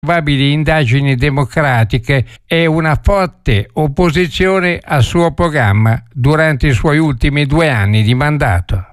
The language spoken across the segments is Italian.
probabili indagini democratiche e una forte opposizione al suo programma durante i suoi ultimi 2 anni di mandato.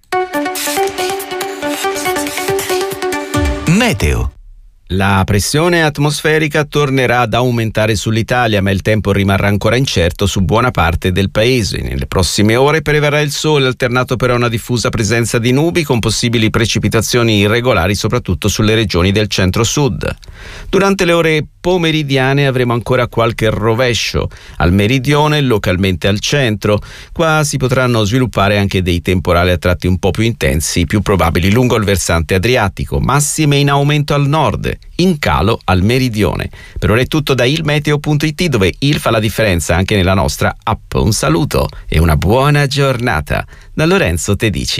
Meteo. La pressione atmosferica tornerà ad aumentare sull'Italia, ma il tempo rimarrà ancora incerto su buona parte del paese. Nelle prossime ore prevarrà il sole, alternato però a una diffusa presenza di nubi con possibili precipitazioni irregolari soprattutto sulle regioni del centro-sud. Durante le ore pomeridiane avremo ancora qualche rovescio al meridione e localmente al centro. Qua si potranno sviluppare anche dei temporali a tratti un po' più intensi, più probabili lungo il versante adriatico, massime in aumento al nord, in calo al meridione. Per ora è tutto da ilmeteo.it, dove il fa la differenza anche nella nostra app. Un saluto e una buona giornata da Lorenzo Tedici.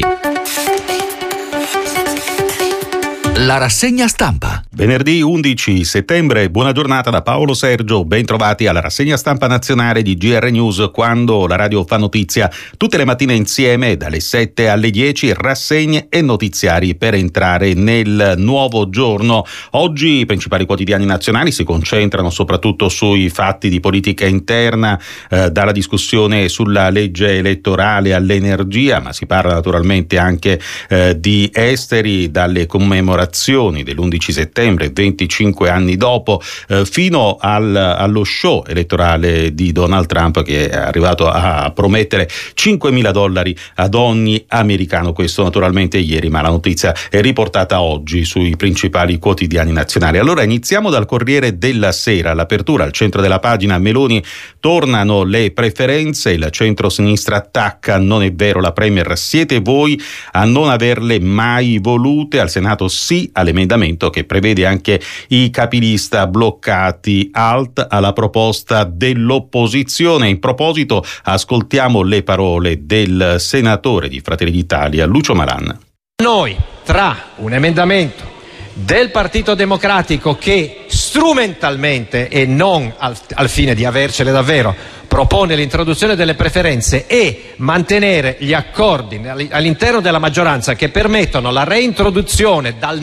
La rassegna stampa. Venerdì 11 settembre, buona giornata da Paolo Sergio, ben trovati alla rassegna stampa nazionale di GR News, quando la radio fa notizia. Tutte le mattine insieme, dalle 7 alle 10, rassegne e notiziari per entrare nel nuovo giorno. Oggi i principali quotidiani nazionali si concentrano soprattutto sui fatti di politica interna, dalla discussione sulla legge elettorale all'energia, ma si parla naturalmente anche di esteri, dalle commemorazioni dell'11 settembre, 25 anni dopo, fino allo show elettorale di Donald Trump, che è arrivato a promettere $5.000 ad ogni americano. Questo naturalmente ieri, ma la notizia è riportata oggi sui principali quotidiani nazionali. Allora iniziamo dal Corriere della Sera. All'apertura, al centro della pagina: Meloni, tornano le preferenze, il centro-sinistra attacca, non è vero, la Premier siete voi a non averle mai volute. Al Senato sì all'emendamento che prevede anche i capilista bloccati, alt alla proposta dell'opposizione. In proposito ascoltiamo le parole del senatore di Fratelli d'Italia, Lucio Malan. Noi, tra un emendamento del Partito Democratico che strumentalmente e non al fine di avercele davvero propone l'introduzione delle preferenze e mantenere gli accordi all'interno della maggioranza che permettono la reintroduzione dal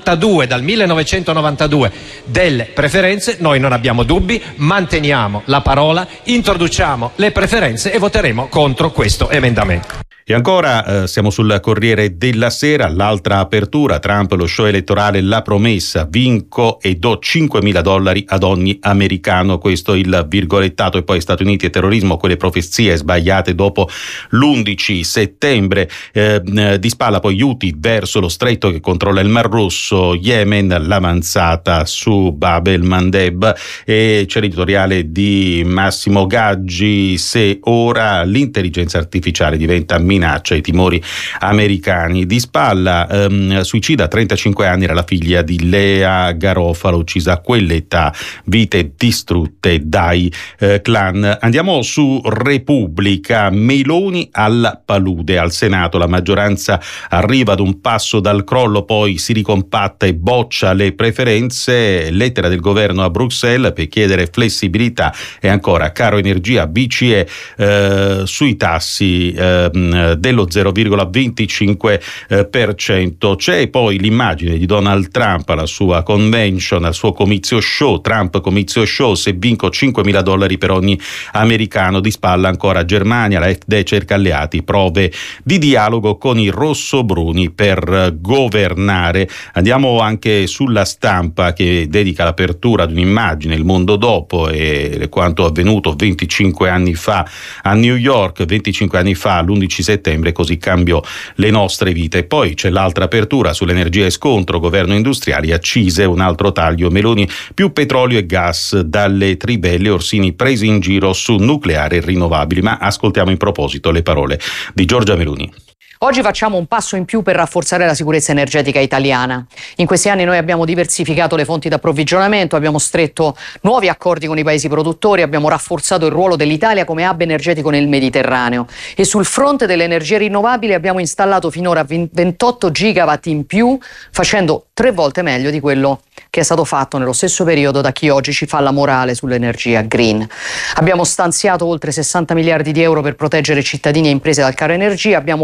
1992 delle preferenze, noi non abbiamo dubbi, manteniamo la parola, introduciamo le preferenze e voteremo contro questo emendamento. E ancora siamo sul Corriere della Sera, l'altra apertura: Trump, lo show elettorale, la promessa, vinco e do $5.000 ad ogni americano. Questo il virgolettato. E poi Stati Uniti e terrorismo, quelle profezie sbagliate dopo l'11 settembre. Di spalla poi Houthi verso lo stretto che controlla il Mar Rosso, Yemen, l'avanzata su Bab el-Mandeb. E c'è l'editoriale di Massimo Gaggi: se ora l'intelligenza artificiale diventa minaccia ai timori americani. Di spalla, suicida, 35 anni, era la figlia di Lea Garofalo, uccisa a quell'età, vite distrutte dai clan. Andiamo su Repubblica: Meloni alla palude. Al Senato la maggioranza arriva ad un passo dal crollo, poi si ricompatta e boccia le preferenze. Lettera del governo a Bruxelles per chiedere flessibilità. E ancora caro energia, BCE sui tassi dello 0,25%. C'è poi l'immagine di Donald Trump alla sua convention, al suo comizio show, Trump comizio show, se vinco $5.000 per ogni americano. Di spalla ancora Germania, la AfD cerca alleati, prove di dialogo con i rossobruni per governare. Andiamo anche sulla Stampa, che dedica l'apertura ad un'immagine, il mondo dopo, e quanto avvenuto 25 anni fa a New York, 25 anni fa l'11 settembre, così cambiò le nostre vite. Poi c'è l'altra apertura sull'energia e scontro, governo industriali, accise, un altro taglio, Meloni più petrolio e gas dalle trivelle, Orsini presi in giro su nucleare e rinnovabili. Ma ascoltiamo in proposito le parole di Giorgia Meloni. Oggi facciamo un passo in più per rafforzare la sicurezza energetica italiana. In questi anni noi abbiamo diversificato le fonti di approvvigionamento, abbiamo stretto nuovi accordi con i paesi produttori, abbiamo rafforzato il ruolo dell'Italia come hub energetico nel Mediterraneo e sul fronte delle energie rinnovabili abbiamo installato finora 28 gigawatt in più, facendo 3 volte meglio di quello che è stato fatto nello stesso periodo da chi oggi ci fa la morale sull'energia green. Abbiamo stanziato oltre 60 miliardi di euro per proteggere cittadini e imprese dal caro energia, abbiamo potenziato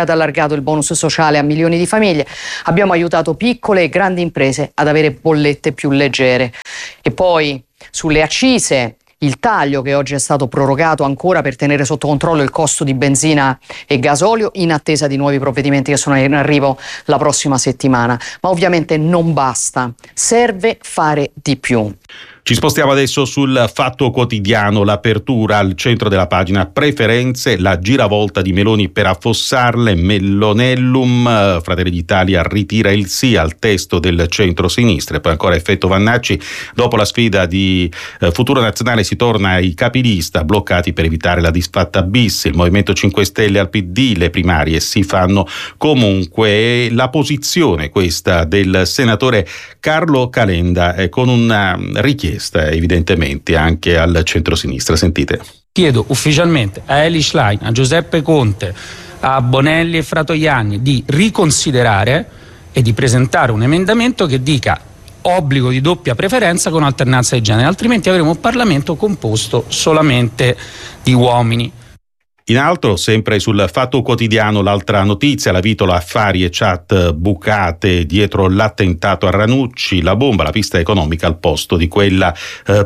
iniziato e allargato il bonus sociale a milioni di famiglie, abbiamo aiutato piccole e grandi imprese ad avere bollette più leggere. E poi sulle accise, il taglio che oggi è stato prorogato ancora per tenere sotto controllo il costo di benzina e gasolio in attesa di nuovi provvedimenti che sono in arrivo la prossima settimana. Ma ovviamente non basta, serve fare di più. Ci spostiamo adesso sul Fatto Quotidiano, l'apertura al centro della pagina, preferenze, la giravolta di Meloni per affossarle, Mellonellum, Fratelli d'Italia ritira il sì al testo del centro-sinistra, e poi ancora effetto Vannacci, dopo la sfida di Futuro Nazionale si torna ai capilista bloccati per evitare la disfatta bis, il Movimento 5 Stelle al PD, le primarie si fanno comunque, la posizione questa del senatore Carlo Calenda con una richiesta evidentemente anche al centrosinistra. Sentite. Chiedo ufficialmente a Eli Schlein, a Giuseppe Conte, a Bonelli e Fratoianni di riconsiderare e di presentare un emendamento che dica obbligo di doppia preferenza con alternanza di genere, altrimenti avremo un Parlamento composto solamente di uomini. In alto, sempre sul Fatto Quotidiano, l'altra notizia, la vitola affari e chat bucate dietro l'attentato a Ranucci, la bomba, la pista economica al posto di quella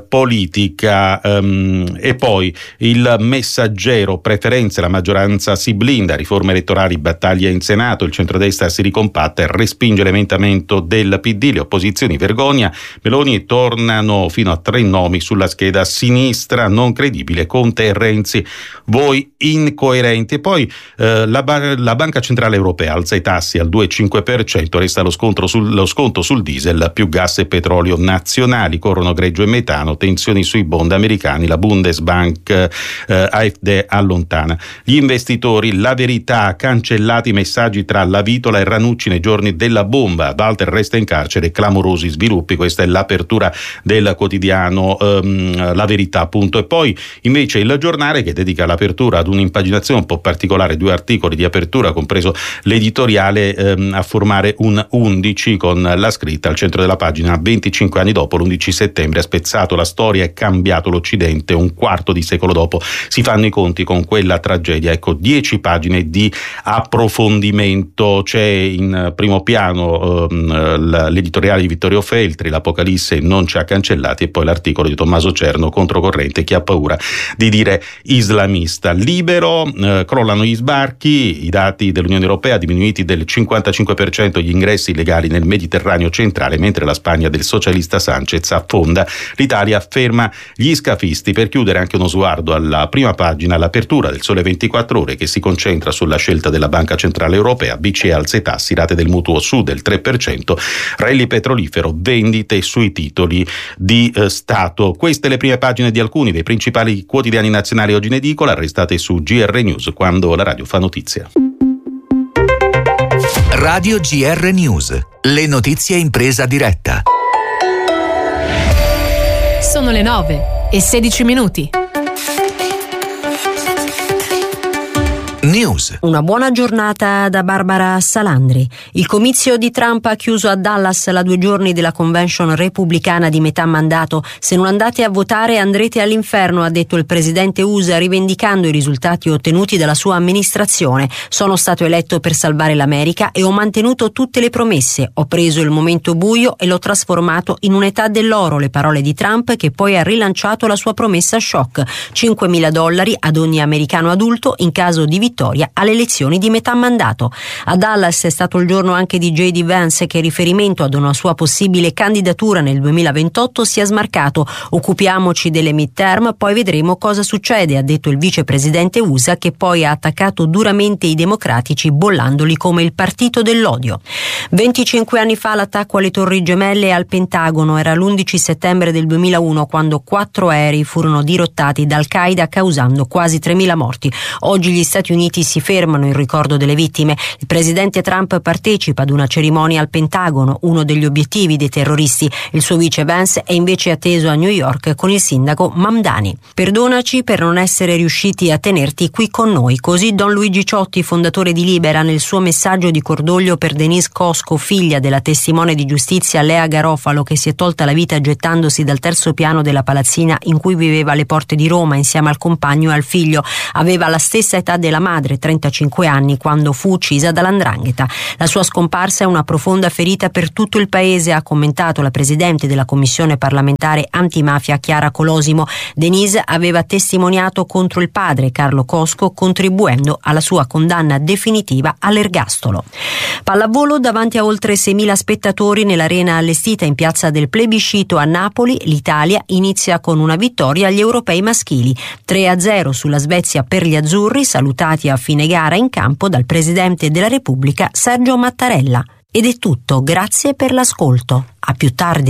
politica, e poi il Messaggero, preferenze, la maggioranza si blinda, riforme elettorali, battaglia in Senato, il centrodestra si ricompatta e respinge l'emendamento del PD, le opposizioni vergogna, Meloni tornano fino a 3 nomi sulla scheda sinistra, non credibile, Conte e Renzi, voi incoerenti. E poi la Banca Centrale Europea alza i tassi al 2,5%, resta lo sconto sul diesel più gas e petrolio nazionali, corrono greggio e metano, tensioni sui bond americani, la Bundesbank AfD allontana gli investitori, la Verità, cancellati i messaggi tra La Vitola e Ranucci nei giorni della bomba, Walter resta in carcere, clamorosi sviluppi, questa è l'apertura del quotidiano La Verità appunto. E poi invece il Giornale, che dedica l'apertura ad un'impaginazione un po' particolare, 2 articoli di apertura compreso l'editoriale, a formare un 11 con la scritta al centro della pagina: 25 anni dopo, l'11 settembre ha spezzato la storia e cambiato l'Occidente, un quarto di secolo dopo si fanno i conti con quella tragedia. Ecco, 10 pagine di approfondimento, c'è in primo piano l'editoriale di Vittorio Feltri, l'Apocalisse non ci ha cancellati, e poi l'articolo di Tommaso Cerno, controcorrente, chi ha paura di dire islamista. Libero, crollano gli sbarchi, i dati dell'Unione Europea, diminuiti del 55% gli ingressi illegali nel Mediterraneo centrale, mentre la Spagna del socialista Sanchez affonda, l'Italia ferma gli scafisti. Per chiudere anche uno sguardo alla prima pagina, l'apertura del Sole 24 Ore che si concentra sulla scelta della Banca Centrale Europea, BCE alza i tassi, rate del mutuo su del 3%, rally petrolifero, vendite sui titoli di Stato. Queste le prime pagine di alcuni dei principali quotidiani nazionali oggi in edicola, restate su GR News quando la radio fa notizia. Radio GR News, le notizie in presa diretta. Sono le 9:16. News. Una buona giornata da Barbara Salandri. Il comizio di Trump ha chiuso a Dallas la 2 giorni della convention repubblicana di metà mandato. Se non andate a votare andrete all'inferno, ha detto il presidente USA, rivendicando i risultati ottenuti dalla sua amministrazione. Sono stato eletto per salvare l'America e ho mantenuto tutte le promesse. Ho preso il momento buio e l'ho trasformato in un'età dell'oro, le parole di Trump, che poi ha rilanciato la sua promessa shock: $5.000 ad ogni americano adulto in caso di vittoria alle elezioni di metà mandato. A Dallas è stato il giorno anche di J.D. Vance, che in riferimento ad una sua possibile candidatura nel 2028 si è smarcato. Occupiamoci delle midterm, poi vedremo cosa succede, ha detto il vicepresidente USA, che poi ha attaccato duramente i democratici bollandoli come il partito dell'odio. 25 anni fa l'attacco alle Torri Gemelle e al Pentagono. Era l'11 settembre del 2001 quando 4 aerei furono dirottati da Al-Qaeda causando quasi 3.000 morti. Oggi gli Stati Uniti si fermano in ricordo delle vittime. Il presidente Trump partecipa ad una cerimonia al Pentagono, uno degli obiettivi dei terroristi. Il suo vice Vance è invece atteso a New York con il sindaco Mamdani. Perdonaci per non essere riusciti a tenerti qui con noi. Così Don Luigi Ciotti, fondatore di Libera, nel suo messaggio di cordoglio per Denise Cosco, figlia della testimone di giustizia Lea Garofalo, che si è tolta la vita gettandosi dal 3° piano della palazzina in cui viveva alle porte di Roma insieme al compagno e al figlio. Aveva la stessa età della madre, madre, 35 anni, quando fu uccisa dall''ndrangheta. La sua scomparsa è una profonda ferita per tutto il paese, ha commentato la presidente della commissione parlamentare antimafia Chiara Colosimo. Denise aveva testimoniato contro il padre Carlo Cosco, contribuendo alla sua condanna definitiva all'ergastolo. Pallavolo davanti a oltre 6.000 spettatori nell'arena allestita in piazza del Plebiscito a Napoli. L'Italia inizia con una vittoria agli europei maschili, 3-0 sulla Svezia per gli azzurri, salutati a fine gara in campo dal Presidente della Repubblica Sergio Mattarella. Ed è tutto, grazie per l'ascolto. A più tardi.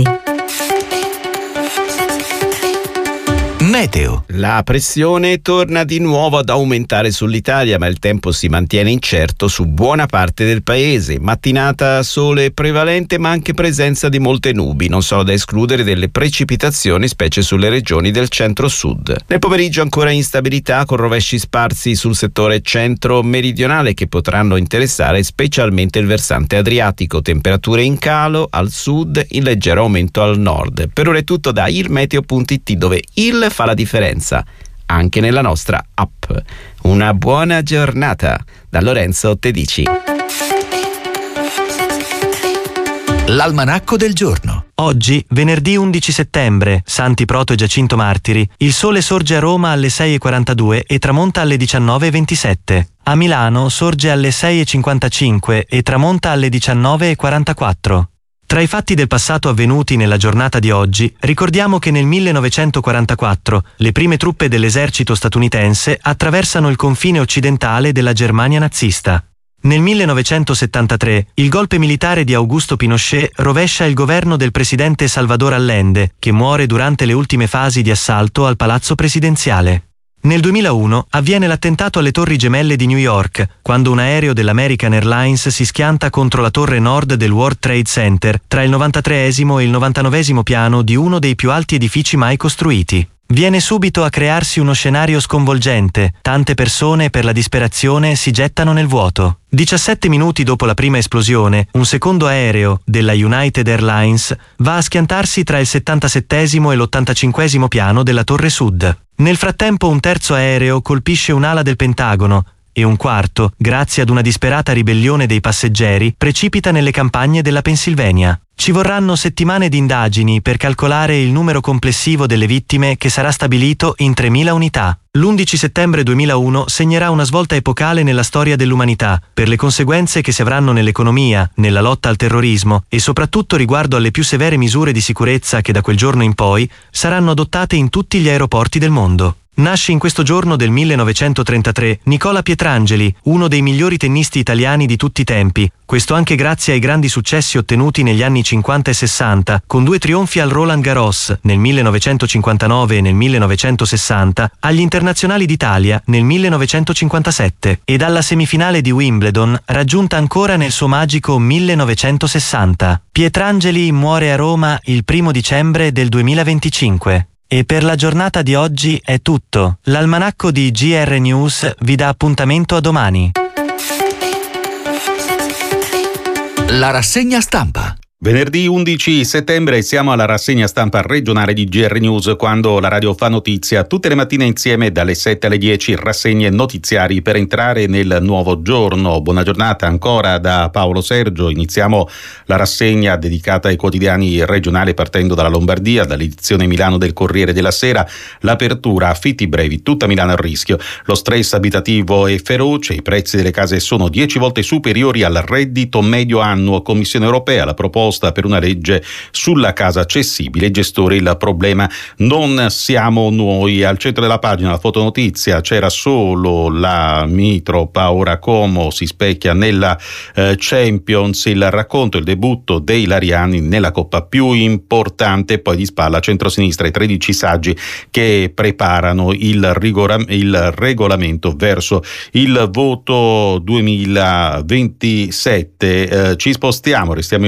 Meteo. La pressione torna di nuovo ad aumentare sull'Italia, ma il tempo si mantiene incerto su buona parte del paese. Mattinata sole prevalente, ma anche presenza di molte nubi. Non sono da escludere delle precipitazioni, specie sulle regioni del centro-sud. Nel pomeriggio ancora instabilità, con rovesci sparsi sul settore centro-meridionale che potranno interessare specialmente il versante adriatico. Temperature in calo al sud, in leggero aumento al nord. Per ora è tutto da ilmeteo.it, dove il fa la differenza anche nella nostra app. Una buona giornata da Lorenzo Tedici. L'almanacco del giorno. Oggi, venerdì 11 settembre, Santi Proto e Giacinto Martiri, il sole sorge a Roma alle 6:42 e tramonta alle 19:27. A Milano sorge alle 6:55 e tramonta alle 19:44. Tra i fatti del passato avvenuti nella giornata di oggi, ricordiamo che nel 1944 le prime truppe dell'esercito statunitense attraversano il confine occidentale della Germania nazista. Nel 1973 il golpe militare di Augusto Pinochet rovescia il governo del presidente Salvador Allende, che muore durante le ultime fasi di assalto al palazzo presidenziale. Nel 2001 avviene l'attentato alle Torri Gemelle di New York, quando un aereo dell'American Airlines si schianta contro la torre nord del World Trade Center, tra il 93esimo e il 99esimo piano di uno dei più alti edifici mai costruiti. Viene subito a crearsi uno scenario sconvolgente. Tante persone, per la disperazione, si gettano nel vuoto. 17 minuti dopo la prima esplosione, un secondo aereo, della United Airlines, va a schiantarsi tra il 77esimo e l'85esimo piano della Torre Sud. Nel frattempo un terzo aereo colpisce un'ala del Pentagono e un quarto, grazie ad una disperata ribellione dei passeggeri, precipita nelle campagne della Pennsylvania. Ci vorranno settimane di indagini per calcolare il numero complessivo delle vittime, che sarà stabilito in 3.000 unità. L'11 settembre 2001 segnerà una svolta epocale nella storia dell'umanità, per le conseguenze che si avranno nell'economia, nella lotta al terrorismo e soprattutto riguardo alle più severe misure di sicurezza che da quel giorno in poi saranno adottate in tutti gli aeroporti del mondo. Nasce in questo giorno del 1933 Nicola Pietrangeli, uno dei migliori tennisti italiani di tutti i tempi, questo anche grazie ai grandi successi ottenuti negli anni 50 e 60, con 2 trionfi al Roland Garros nel 1959 e nel 1960, agli Internazionali d'Italia nel 1957 ed alla semifinale di Wimbledon raggiunta ancora nel suo magico 1960. Pietrangeli muore a Roma il 1 dicembre del 2025. E per la giornata di oggi è tutto. L'almanacco di GR News vi dà appuntamento a domani. La rassegna stampa. Venerdì 11 settembre siamo alla rassegna stampa regionale di GR News, quando la radio fa notizia tutte le mattine insieme dalle 7 alle 10, rassegne notiziari per entrare nel nuovo giorno. Buona giornata ancora da Paolo Sergio. Iniziamo la rassegna dedicata ai quotidiani regionali partendo dalla Lombardia, dall'edizione Milano del Corriere della Sera. L'apertura, affitti brevi, tutta Milano a rischio. Lo stress abitativo è feroce, i prezzi delle case sono 10 volte superiori al reddito medio annuo. Commissione europea, la proposta per una legge sulla casa accessibile. Gestori, il problema non siamo noi. Al centro della pagina la fotonotizia, c'era solo la Mitropa, ora Como si specchia nella Champions, il racconto, il debutto dei Lariani nella coppa più importante. Poi di spalla centrosinistra i 13 saggi che preparano il regolamento verso il voto 2027. Ci spostiamo, restiamo a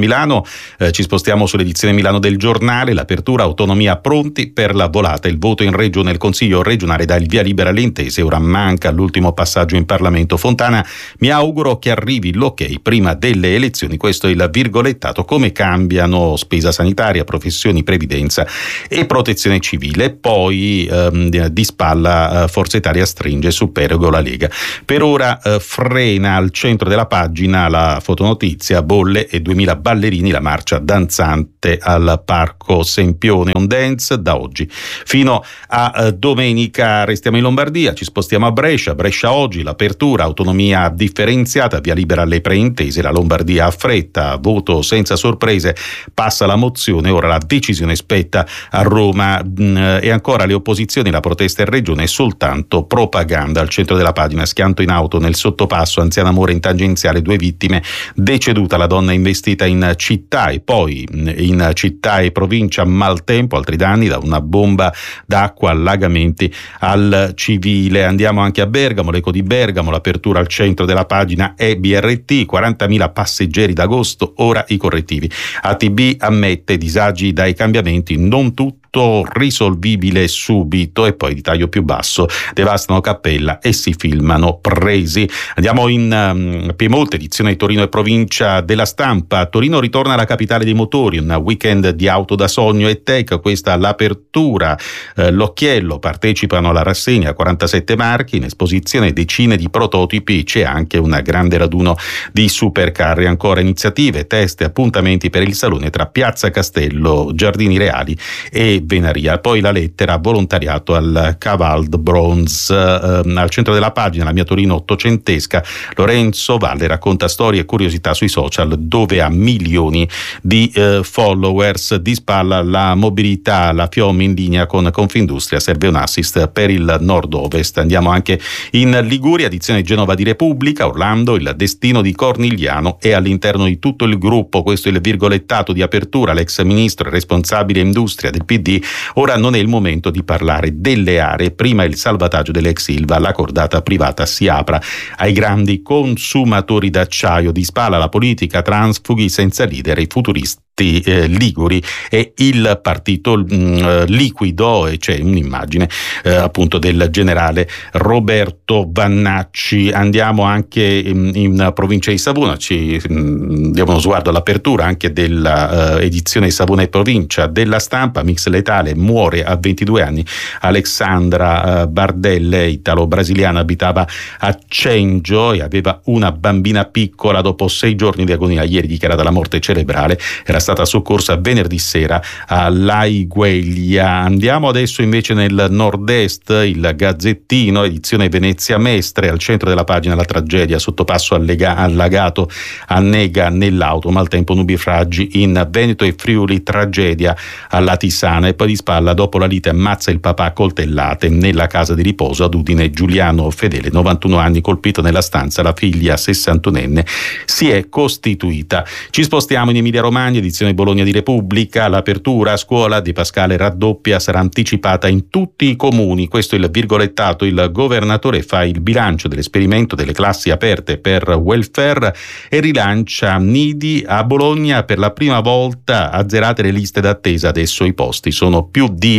Milano. Ci spostiamo sull'edizione Milano del Giornale. L'apertura, autonomia, pronti per la volata. Il voto in regione, il Consiglio regionale dà il via libera alle intese. Ora manca l'ultimo passaggio in Parlamento. Fontana: mi auguro che arrivi l'ok prima delle elezioni. Questo è il virgolettato. Come cambiano spesa sanitaria, professioni, previdenza e protezione civile. Poi di spalla Forza Italia stringe su Perego la Lega. Per ora frena al centro della pagina la fotonotizia: bolle e 2000 ballerini, la marcia danzante al Parco Sempione. On dance da oggi fino a domenica. Restiamo in Lombardia, ci spostiamo a Brescia. Brescia oggi, l'apertura, autonomia differenziata, via libera alle preintese. La Lombardia ha fretta, voto senza sorprese, passa la mozione, ora la decisione spetta a Roma. E ancora le opposizioni, la protesta in regione è soltanto propaganda. Al centro della pagina: schianto in auto nel sottopasso, anziana muore in tangenziale, 2 vittime, deceduta la donna investita in città. E poi in città e provincia maltempo, altri danni da una bomba d'acqua, allagamenti al civile. Andiamo anche a Bergamo, l'eco di Bergamo, l'apertura al centro della pagina è BRT, 40.000 passeggeri d'agosto, ora i correttivi. ATB ammette disagi dai cambiamenti, non tutto risolvibile subito. E poi di taglio più basso: devastano cappella e si filmano presi. Andiamo in Piemonte, edizione Torino e provincia della Stampa. Torino ritorna alla capitale dei motori, un weekend di auto da sogno e tech, questa l'apertura. L'occhiello, partecipano alla rassegna 47 marchi, in esposizione decine di prototipi, c'è anche un grande raduno di supercar. E ancora iniziative, test e appuntamenti per il salone tra Piazza Castello, Giardini Reali e Venaria. Poi la lettera: volontariato al Cavald Bronze. Al centro della pagina la mia Torino ottocentesca. Lorenzo Valle racconta storie e curiosità sui social, dove ha milioni di followers. Di spalla la mobilità, la FIOM in linea con Confindustria, serve un assist per il nord-ovest. Andiamo anche in Liguria, edizione Genova di Repubblica. Orlando, il destino di Cornigliano è all'interno di tutto il gruppo. Questo è il virgolettato di apertura. L'ex ministro e responsabile industria del PD: ora non è il momento di parlare delle aree, prima il salvataggio dell'ex Ilva, la cordata privata si apra ai grandi consumatori d'acciaio. Di spalla la politica, transfughi senza leader, i futuristi liguri e il partito liquido. E c'è un'immagine appunto del generale Roberto Vannacci. Andiamo anche in provincia di Savona, ci diamo uno sguardo all'apertura anche della edizione Savona e provincia della Stampa. Mix letale, muore a 22 anni Alexandra Bardelle, italo-brasiliana, abitava a Cengio e aveva una bambina piccola. Dopo 6 giorni di agonia, ieri dichiarata la morte cerebrale, era stata soccorsa venerdì sera a Laigueglia. Andiamo adesso invece nel nord-est, il Gazzettino, edizione Venezia Mestre. Al centro della pagina la tragedia, sottopasso allagato, annega nell'auto, maltempo, nubifragi in Veneto e Friuli, tragedia alla Tisana. E poi di spalla, dopo la lite, ammazza il papà a coltellate nella casa di riposo ad Udine. Giuliano Fedele, 91 anni, colpito nella stanza. La figlia 61enne si è costituita. Ci spostiamo in Emilia Romagna, edizione Bologna di Repubblica. L'apertura a scuola De Pascale raddoppia, sarà anticipata in tutti i comuni. Questo è il virgolettato. Il governatore fa il bilancio dell'esperimento delle classi aperte per welfare e rilancia nidi. A Bologna per la prima volta azzerate le liste d'attesa, adesso i posti sono più di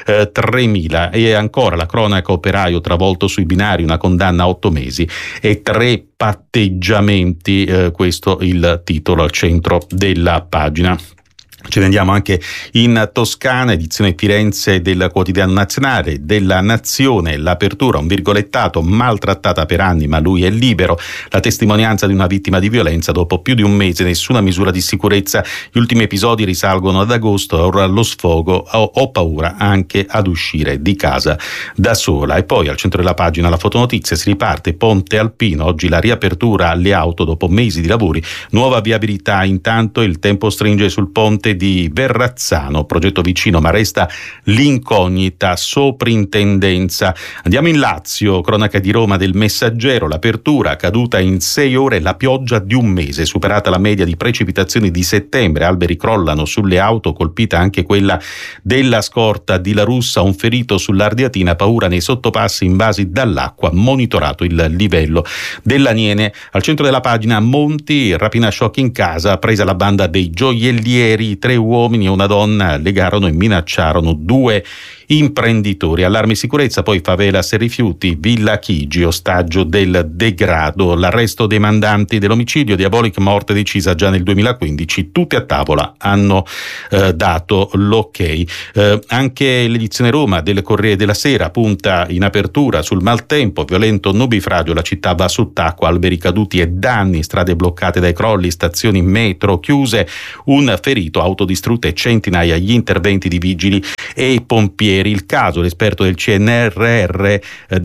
3.000. E ancora la cronaca: operaio travolto sui binari, una condanna a 8 mesi e 3 patteggiamenti. Questo il titolo al centro della pagina. Ce ne andiamo anche in Toscana, edizione Firenze del Quotidiano Nazionale, della Nazione. L'apertura, un virgolettato: maltrattata per anni ma lui è libero. La testimonianza di una vittima di violenza dopo più di un mese, nessuna misura di sicurezza. Gli ultimi episodi risalgono ad agosto, ora lo sfogo, ho paura anche ad uscire di casa da sola. E poi al centro della pagina la fotonotizia, si riparte, Ponte Alpino, oggi la riapertura alle auto dopo mesi di lavori, nuova viabilità. Intanto il tempo stringe sul ponte comune di Verrazzano, progetto vicino ma resta l'incognita soprintendenza. Andiamo in Lazio, cronaca di Roma del Messaggero, l'apertura caduta in 6 ore, la pioggia di un mese, superata la media di precipitazioni di settembre, alberi crollano sulle auto, colpita anche quella della scorta di La Russa, un ferito sull'Ardiatina, paura nei sottopassi invasi dall'acqua, monitorato il livello dell'Aniene. Al centro della pagina Monti, rapina shock in casa, presa la banda dei gioiellieri, 3 uomini e una donna legarono e minacciarono 2 imprenditori. Allarme sicurezza, poi favelas e rifiuti, Villa Chigi, ostaggio del degrado, l'arresto dei mandanti dell'omicidio, Diabolic morte decisa già nel 2015, tutti a tavola hanno dato l'ok. Anche l'edizione Roma del Corriere della Sera punta in apertura sul maltempo, violento nubifragio, la città va sott'acqua, alberi caduti e danni, strade bloccate dai crolli, stazioni metro chiuse, un ferito, auto distrutte e centinaia gli interventi di vigili e pompieri. Il caso, l'esperto del CNR,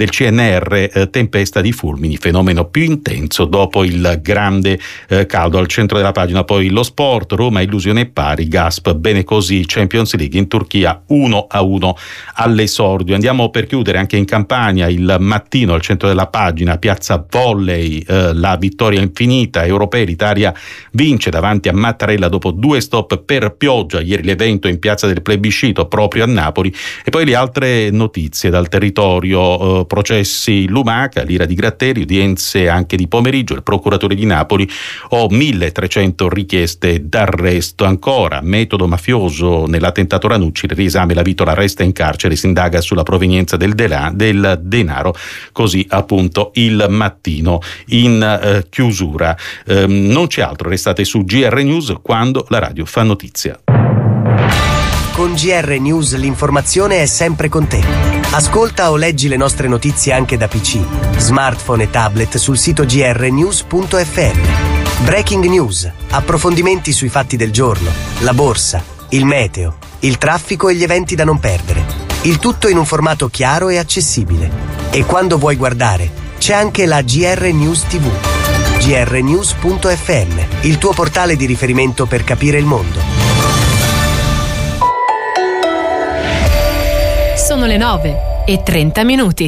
tempesta di fulmini, fenomeno più intenso dopo il grande caldo. Al centro della pagina poi lo sport, Roma illusione pari, Gasp bene così, Champions League in Turchia 1-1 all'esordio. Andiamo per chiudere anche in Campania, il Mattino, al centro della pagina, piazza volley, la vittoria infinita, europei, l'Italia vince davanti a Mattarella dopo 2 stop per pioggia, ieri l'evento in piazza del plebiscito proprio a Napoli. E poi le altre notizie dal territorio, processi Lumaca, l'ira di Gratteri, udienze anche di pomeriggio, il procuratore di Napoli, 1300 richieste d'arresto. Ancora, metodo mafioso nell'attentato Ranucci, il riesame, la Vitola resta in carcere, si indaga sulla provenienza del denaro, così appunto il Mattino in chiusura. Non c'è altro, restate su GR News quando la radio fa notizia. Con GR News l'informazione è sempre con te. Ascolta o leggi le nostre notizie anche da PC, smartphone e tablet sul sito grnews.fm. Breaking news, approfondimenti sui fatti del giorno, la borsa, il meteo, il traffico e gli eventi da non perdere. Il tutto in un formato chiaro e accessibile. E quando vuoi guardare, c'è anche la GR News TV. grnews.fm, il tuo portale di riferimento per capire il mondo. Sono le 9:30.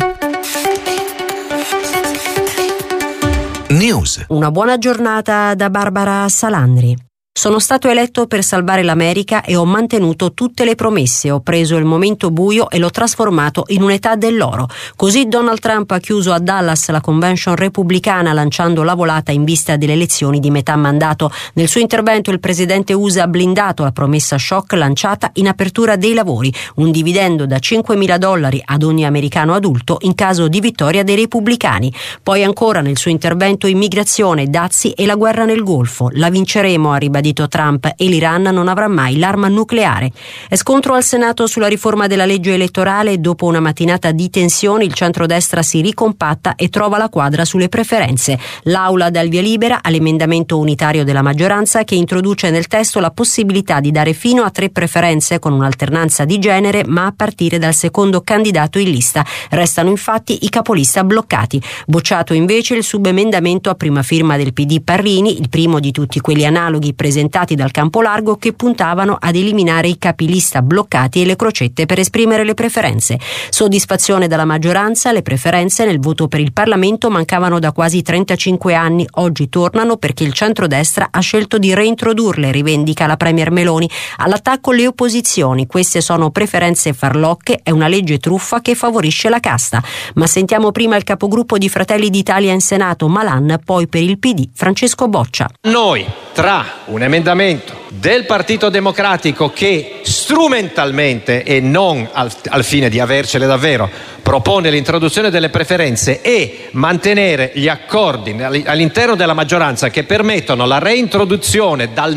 News. Una buona giornata da Barbara Salandri. Sono stato eletto per salvare l'America e ho mantenuto tutte le promesse. Ho preso il momento buio e l'ho trasformato in un'età dell'oro. Così Donald Trump ha chiuso a Dallas la convention repubblicana lanciando la volata in vista delle elezioni di metà mandato. Nel suo intervento il presidente USA ha blindato la promessa shock lanciata in apertura dei lavori, un dividendo da $5.000 ad ogni americano adulto in caso di vittoria dei repubblicani. Poi ancora nel suo intervento immigrazione, dazi e la guerra nel Golfo. La vinceremo, ha ribadito Trump, e l'Iran non avrà mai l'arma nucleare. È scontro al Senato sulla riforma della legge elettorale. Dopo una mattinata di tensione il centrodestra si ricompatta e trova la quadra sulle preferenze. L'Aula dà il via libera all'emendamento unitario della maggioranza che introduce nel testo la possibilità di dare fino a 3 preferenze con un'alternanza di genere, ma a partire dal secondo candidato in lista. Restano infatti i capolista bloccati. Bocciato invece il subemendamento a prima firma del PD Parrini, il primo di tutti quelli analoghi presentati dal campo largo che puntavano ad eliminare i capilista bloccati e le crocette per esprimere le preferenze. Soddisfazione dalla maggioranza, le preferenze nel voto per il Parlamento mancavano da quasi 35 anni, oggi tornano perché il centrodestra ha scelto di reintrodurle, rivendica la premier Meloni. All'attacco le opposizioni, queste sono preferenze farlocche, è una legge truffa che favorisce la casta. Ma sentiamo prima il capogruppo di Fratelli d'Italia in Senato, Malan, poi per il PD Francesco Boccia. Noi, tra un emendamento del Partito Democratico che strumentalmente e non al fine di avercele davvero propone l'introduzione delle preferenze e mantenere gli accordi all'interno della maggioranza che permettono la reintroduzione dal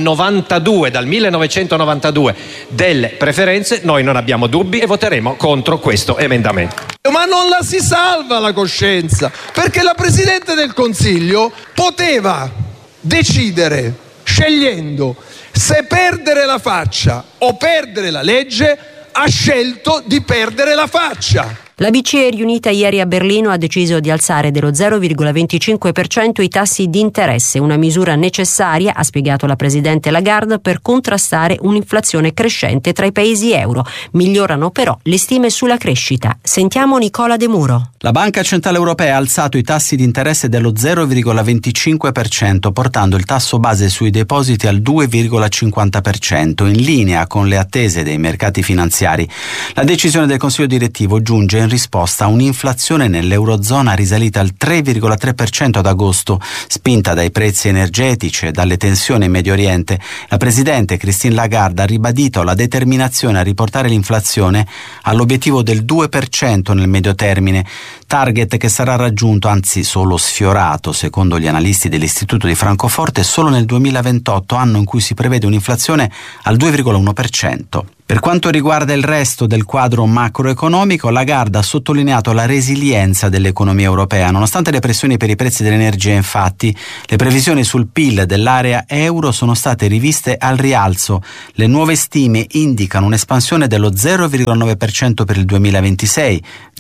1992 delle preferenze, noi non abbiamo dubbi e voteremo contro questo emendamento. Ma non la si salva la coscienza, perché la Presidente del Consiglio poteva decidere, scegliendo se perdere la faccia o perdere la legge, ha scelto di perdere la faccia. La BCE riunita ieri a Berlino ha deciso di alzare dello 0,25% i tassi di interesse, una misura necessaria, ha spiegato la presidente Lagarde, per contrastare un'inflazione crescente tra i paesi euro. Migliorano però le stime sulla crescita. Sentiamo Nicola De Muro. La Banca Centrale Europea ha alzato i tassi di interesse dello 0,25%, portando il tasso base sui depositi al 2,50%, in linea con le attese dei mercati finanziari. La decisione del Consiglio direttivo giunge in risposta a un'inflazione nell'Eurozona risalita al 3,3% ad agosto, spinta dai prezzi energetici e dalle tensioni in Medio Oriente. La Presidente Christine Lagarde ha ribadito la determinazione a riportare l'inflazione all'obiettivo del 2% nel medio termine, target che sarà raggiunto, anzi solo sfiorato, secondo gli analisti dell'Istituto di Francoforte, solo nel 2028, anno in cui si prevede un'inflazione al 2,1%. Per quanto riguarda il resto del quadro macroeconomico, Lagarde ha sottolineato la resilienza dell'economia europea. Nonostante le pressioni per i prezzi dell'energia, infatti, le previsioni sul PIL dell'area euro sono state riviste al rialzo. Le nuove stime indicano un'espansione dello 0,9% per il 2026,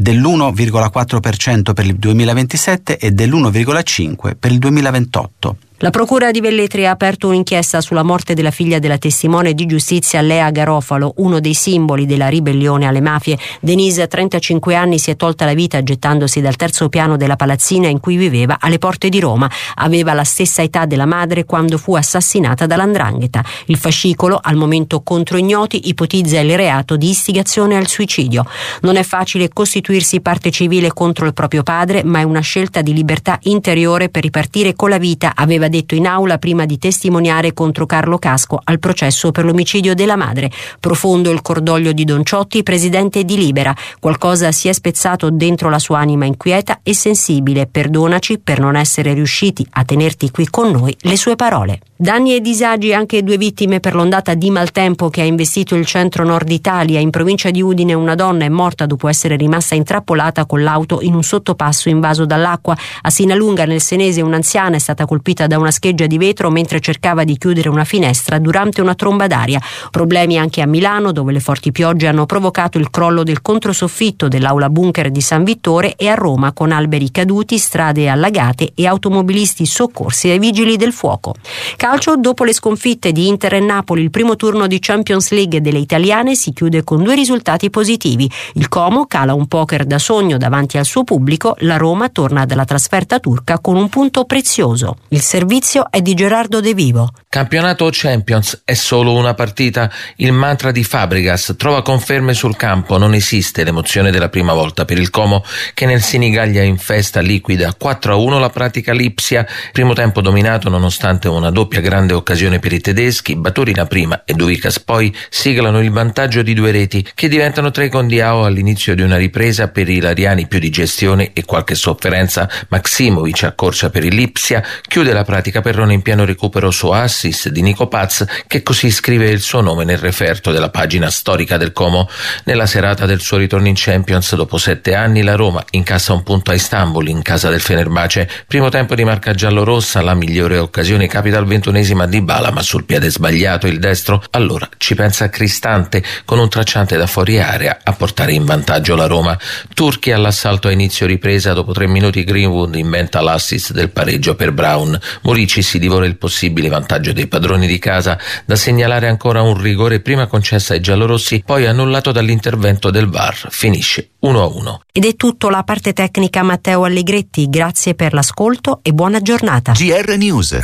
dell'1,4% per il 2027 e dell'1,5% per il 2028. La Procura di Velletri ha aperto un'inchiesta sulla morte della figlia della testimone di giustizia Lea Garofalo, uno dei simboli della ribellione alle mafie. Denise, 35 anni, si è tolta la vita gettandosi dal terzo piano della palazzina in cui viveva alle porte di Roma. Aveva la stessa età della madre quando fu assassinata dall''ndrangheta. Il fascicolo, al momento contro ignoti, ipotizza il reato di istigazione al suicidio. Non è facile costituirsi parte civile contro il proprio padre, ma è una scelta di libertà interiore per ripartire con la vita, aveva detto in aula prima di testimoniare contro Carlo Casco al processo per l'omicidio della madre. Profondo il cordoglio di Don Ciotti, presidente di Libera. Qualcosa si è spezzato dentro la sua anima inquieta e sensibile. Perdonaci per non essere riusciti a tenerti qui con noi. Le sue parole. Danni e disagi anche 2 vittime per l'ondata di maltempo che ha investito il centro-nord Italia. In provincia di Udine una donna è morta dopo essere rimasta intrappolata con l'auto in un sottopasso invaso dall'acqua. A Sinalunga, nel Senese, un'anziana è stata colpita da una scheggia di vetro mentre cercava di chiudere una finestra durante una tromba d'aria. Problemi anche a Milano, dove le forti piogge hanno provocato il crollo del controsoffitto dell'aula bunker di San Vittore, e a Roma con alberi caduti, strade allagate e automobilisti soccorsi ai vigili del fuoco. Calcio, dopo le sconfitte di Inter e Napoli, il primo turno di Champions League delle italiane si chiude con 2 risultati positivi. Il Como cala un poker da sogno davanti al suo pubblico, la Roma torna dalla trasferta turca con un punto prezioso. Il servizio è di Gerardo De Vivo. Campionato o Champions è solo una partita. Il mantra di Fabregas trova conferme sul campo. Non esiste l'emozione della prima volta per il Como, che nel Sinigaglia in festa liquida 4-1 la pratica Lipsia. Primo tempo dominato nonostante una doppia grande occasione per i tedeschi. Baturina prima e Duvicas poi siglano il vantaggio di 2 reti che diventano 3 con Diao all'inizio di una ripresa per i ilariani, più di gestione e qualche sofferenza. Maksimovic accorcia per il Lipsia, chiude la pratica Perrone in pieno recupero su assist di Nico Paz, che così scrive il suo nome nel referto della pagina storica del Como. Nella serata del suo ritorno in Champions, dopo 7 anni, la Roma incassa un punto a Istanbul in casa del Fenerbahce. Primo tempo di marca giallorossa, la migliore occasione capita al 21esimo a Dybala, ma sul piede sbagliato il destro. Allora ci pensa Cristante con un tracciante da fuori area a portare in vantaggio la Roma. Turchi all'assalto a inizio ripresa, dopo 3 minuti Greenwood inventa l'assist del pareggio per Brown. Murici si divora il possibile vantaggio dei padroni di casa. Da segnalare ancora un rigore prima concesso ai giallorossi, poi annullato dall'intervento del VAR. Finisce 1-1. Ed è tutto. La parte tecnica Matteo Allegretti. Grazie per l'ascolto e buona giornata. GR News.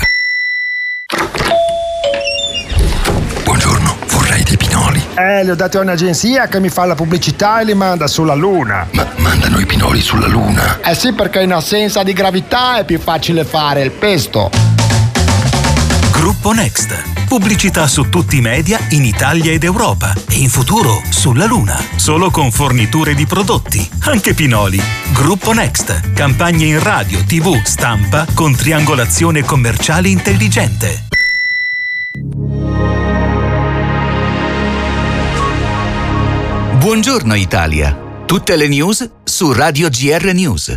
Buongiorno, vorrei dei pinoli. Li ho dati a un'agenzia che mi fa la pubblicità e li manda sulla Luna. Ma mandano i pinoli sulla Luna? Eh sì, perché in assenza di gravità è più facile fare il pesto. Gruppo Next. Pubblicità su tutti i media in Italia ed Europa e in futuro sulla Luna. Solo con forniture di prodotti, anche pinoli. Gruppo Next. Campagne in radio, TV, stampa con triangolazione commerciale intelligente. Buongiorno Italia. Tutte le news su Radio GR News.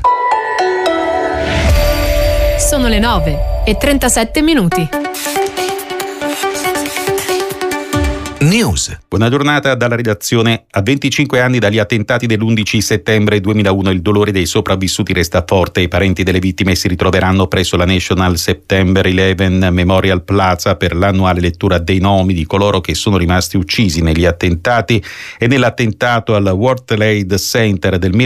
Sono le 9:37. News. Buona giornata dalla redazione. A 25 anni dagli attentati dell'11 settembre 2001 il dolore dei sopravvissuti resta forte. I parenti delle vittime si ritroveranno presso la National September 11 Memorial Plaza per l'annuale lettura dei nomi di coloro che sono rimasti uccisi negli attentati e nell'attentato al World Trade Center del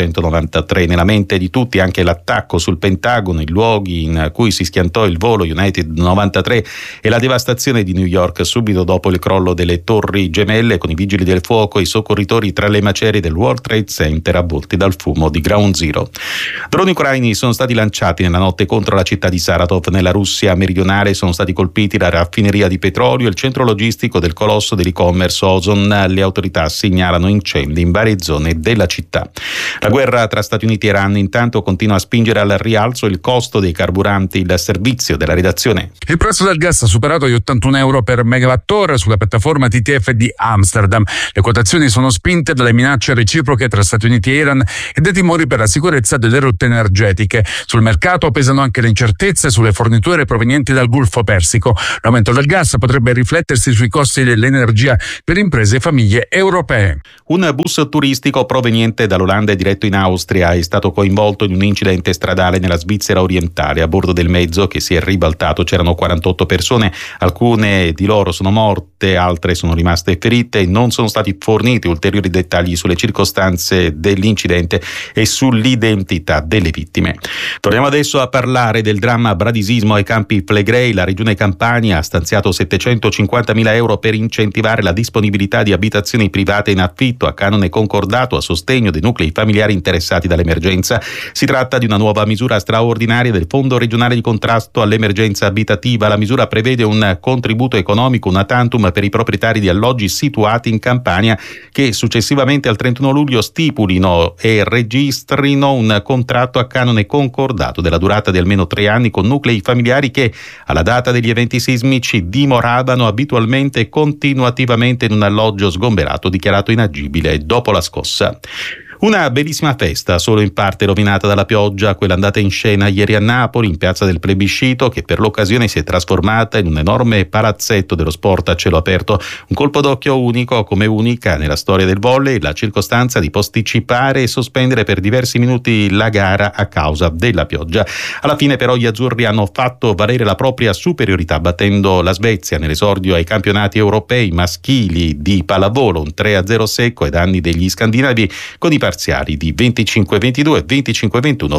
1993. Nella mente di tutti anche l'attacco sul Pentagono, i luoghi in cui si schiantò il volo United 93 e la devastazione di New York subito dopo il crollo delle Torri Gemelle, con i vigili del fuoco e i soccorritori tra le macerie del World Trade Center avvolti dal fumo di Ground Zero. Droni ucraini sono stati lanciati nella notte contro la città di Saratov nella Russia meridionale. Sono stati colpiti la raffineria di petrolio e il centro logistico del colosso dell'e-commerce Ozon. Le autorità segnalano incendi in varie zone della città. La guerra tra Stati Uniti e Iran intanto continua a spingere al rialzo il costo dei carburanti. Il servizio della redazione. Il prezzo del gas ha superato gli 81 euro per megawattora sulla piattaforma TTF di Amsterdam. Le quotazioni sono spinte dalle minacce reciproche tra Stati Uniti e Iran e dai timori per la sicurezza delle rotte energetiche. Sul mercato pesano anche le incertezze sulle forniture provenienti dal Golfo Persico. L'aumento del gas potrebbe riflettersi sui costi dell'energia per imprese e famiglie europee. Un bus turistico proveniente dall'Olanda e diretto in Austria è stato coinvolto in un incidente stradale nella Svizzera orientale. A bordo del mezzo, che si è ribaltato, c'erano 48 persone. Alcune di loro sono morte, altre sono rimaste ferite e non sono stati forniti ulteriori dettagli sulle circostanze dell'incidente e sull'identità delle vittime. Torniamo adesso a parlare del dramma bradisismo ai Campi Flegrei. La regione Campania ha stanziato 750.000 euro per incentivare la disponibilità di abitazioni private in affitto a canone concordato a sostegno dei nuclei familiari interessati dall'emergenza. Si tratta di una nuova misura straordinaria del Fondo regionale di contrasto all'emergenza abitativa. La misura prevede un contributo economico una tantum per i proprietari di alloggi situati in Campania che successivamente al 31 luglio stipulino e registrino un contratto a canone concordato della durata di almeno 3 anni con nuclei familiari che alla data degli eventi sismici dimoravano abitualmente e continuativamente in un alloggio sgomberato dichiarato inagibile dopo la scossa. Una bellissima festa, solo in parte rovinata dalla pioggia, quella andata in scena ieri a Napoli, in piazza del Plebiscito, che per l'occasione si è trasformata in un enorme palazzetto dello sport a cielo aperto. Un colpo d'occhio unico, come unica nella storia del volley, la circostanza di posticipare e sospendere per diversi minuti la gara a causa della pioggia. Alla fine però gli azzurri hanno fatto valere la propria superiorità, battendo la Svezia nell'esordio ai campionati europei maschili di pallavolo, un 3-0 secco ai danni degli scandinavi, con i parziali di 25-22, 25-21,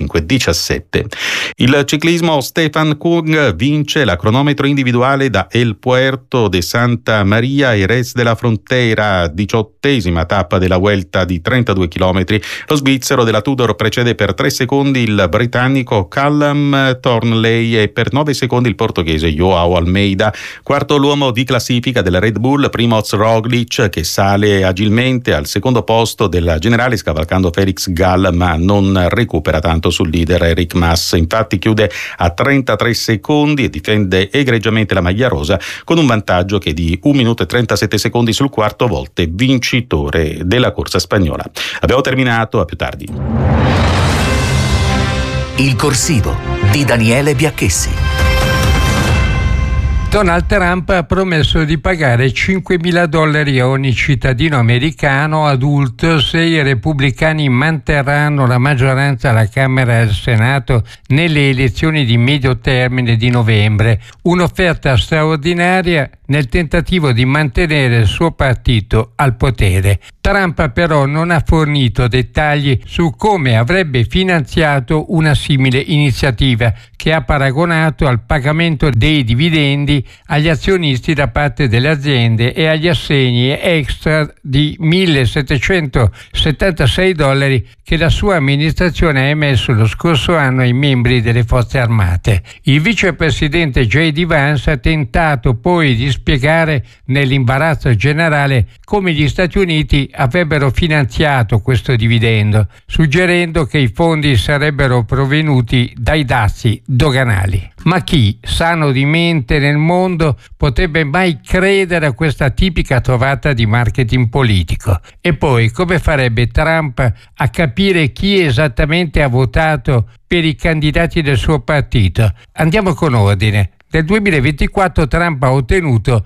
25-17. Il ciclismo, Stefan Kung vince la cronometro individuale da El Puerto de Santa Maria e Res de la Frontera, 18ª tappa della Vuelta di 32 km. Lo svizzero della Tudor precede per 3 secondi il britannico Callum Thornley e per 9 secondi il portoghese Joao Almeida. Quarto l'uomo di classifica della Red Bull, Primoz Roglic, che sale agilmente al secondo posto della generale scavalcando Felix Gall, ma non recupera tanto sul leader Eric Mas. Infatti chiude a 33 secondi e difende egregiamente la maglia rosa con un vantaggio che è di 1 minuto e 37 secondi sul quarto volte vincitore della corsa spagnola. Abbiamo terminato, a più tardi. Il corsivo di Daniele Biacchessi. Donald Trump ha promesso di pagare $5.000 a ogni cittadino americano adulto se i repubblicani manterranno la maggioranza alla Camera e al Senato nelle elezioni di medio termine di novembre. Un'offerta straordinaria nel tentativo di mantenere il suo partito al potere. Trump però non ha fornito dettagli su come avrebbe finanziato una simile iniziativa, che ha paragonato al pagamento dei dividendi agli azionisti da parte delle aziende e agli assegni extra di $1.776 che la sua amministrazione ha emesso lo scorso anno ai membri delle forze armate. Il vicepresidente J.D. Vance ha tentato poi di spiegare nell'imbarazzo generale come gli Stati Uniti avrebbero finanziato questo dividendo, suggerendo che i fondi sarebbero provenuti dai dazi doganali. Ma chi, sano di mente nel mondo, potrebbe mai credere a questa tipica trovata di marketing politico? E poi, come farebbe Trump a capire chi esattamente ha votato per i candidati del suo partito? Andiamo con ordine. Nel 2024 Trump ha ottenuto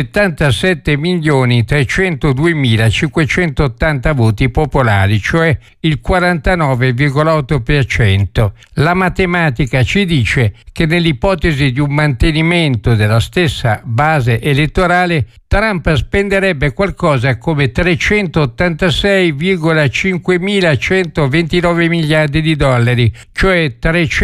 77.302.580 voti popolari, cioè il 49,8%. La matematica ci dice che nell'ipotesi di un mantenimento della stessa base elettorale Trump spenderebbe qualcosa come 386,5.129 miliardi di dollari, cioè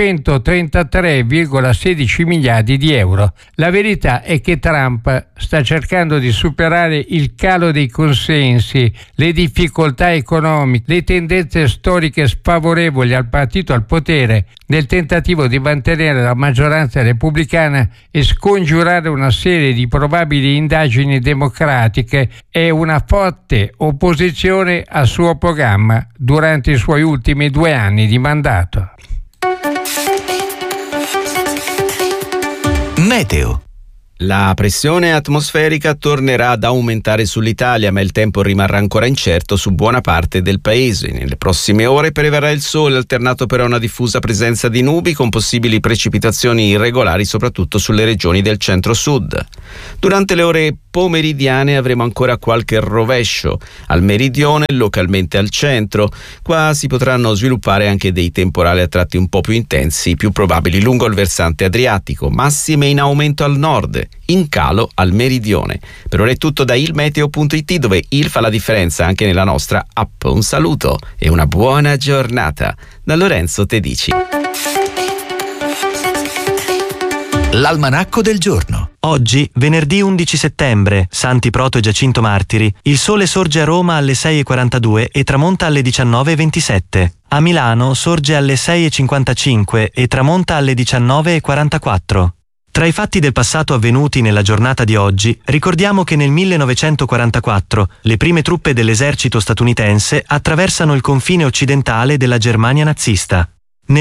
333,16 miliardi di euro. La verità è che Trump sta cercando di superare il calo dei consensi, le difficoltà economiche, le tendenze storiche sfavorevoli al partito al potere, nel tentativo di mantenere la maggioranza repubblicana e scongiurare una serie di probabili indagini democratiche e una forte opposizione al suo programma durante i suoi ultimi 2 anni di mandato. Meteo. La pressione atmosferica tornerà ad aumentare sull'Italia, ma il tempo rimarrà ancora incerto su buona parte del paese. Nelle prossime ore prevarrà il sole, alternato però a una diffusa presenza di nubi con possibili precipitazioni irregolari, soprattutto sulle regioni del centro-sud. Durante le ore pomeridiane avremo ancora qualche rovescio al meridione, localmente al centro. Qua si potranno sviluppare anche dei temporali a tratti un po' più intensi, più probabili lungo il versante adriatico, massime in aumento al nord, in calo al meridione. Per ora è tutto da ilmeteo.it, dove il fa la differenza anche nella nostra app. Un saluto e una buona giornata da Lorenzo Tedici. L'almanacco del giorno. Oggi, venerdì 11 settembre, Santi Proto e Giacinto Martiri, il sole sorge a Roma alle 6:42 e tramonta alle 19:27. A Milano sorge alle 6:55 e tramonta alle 19:44. Tra i fatti del passato avvenuti nella giornata di oggi, ricordiamo che nel 1944 le prime truppe dell'esercito statunitense attraversano il confine occidentale della Germania nazista. Nel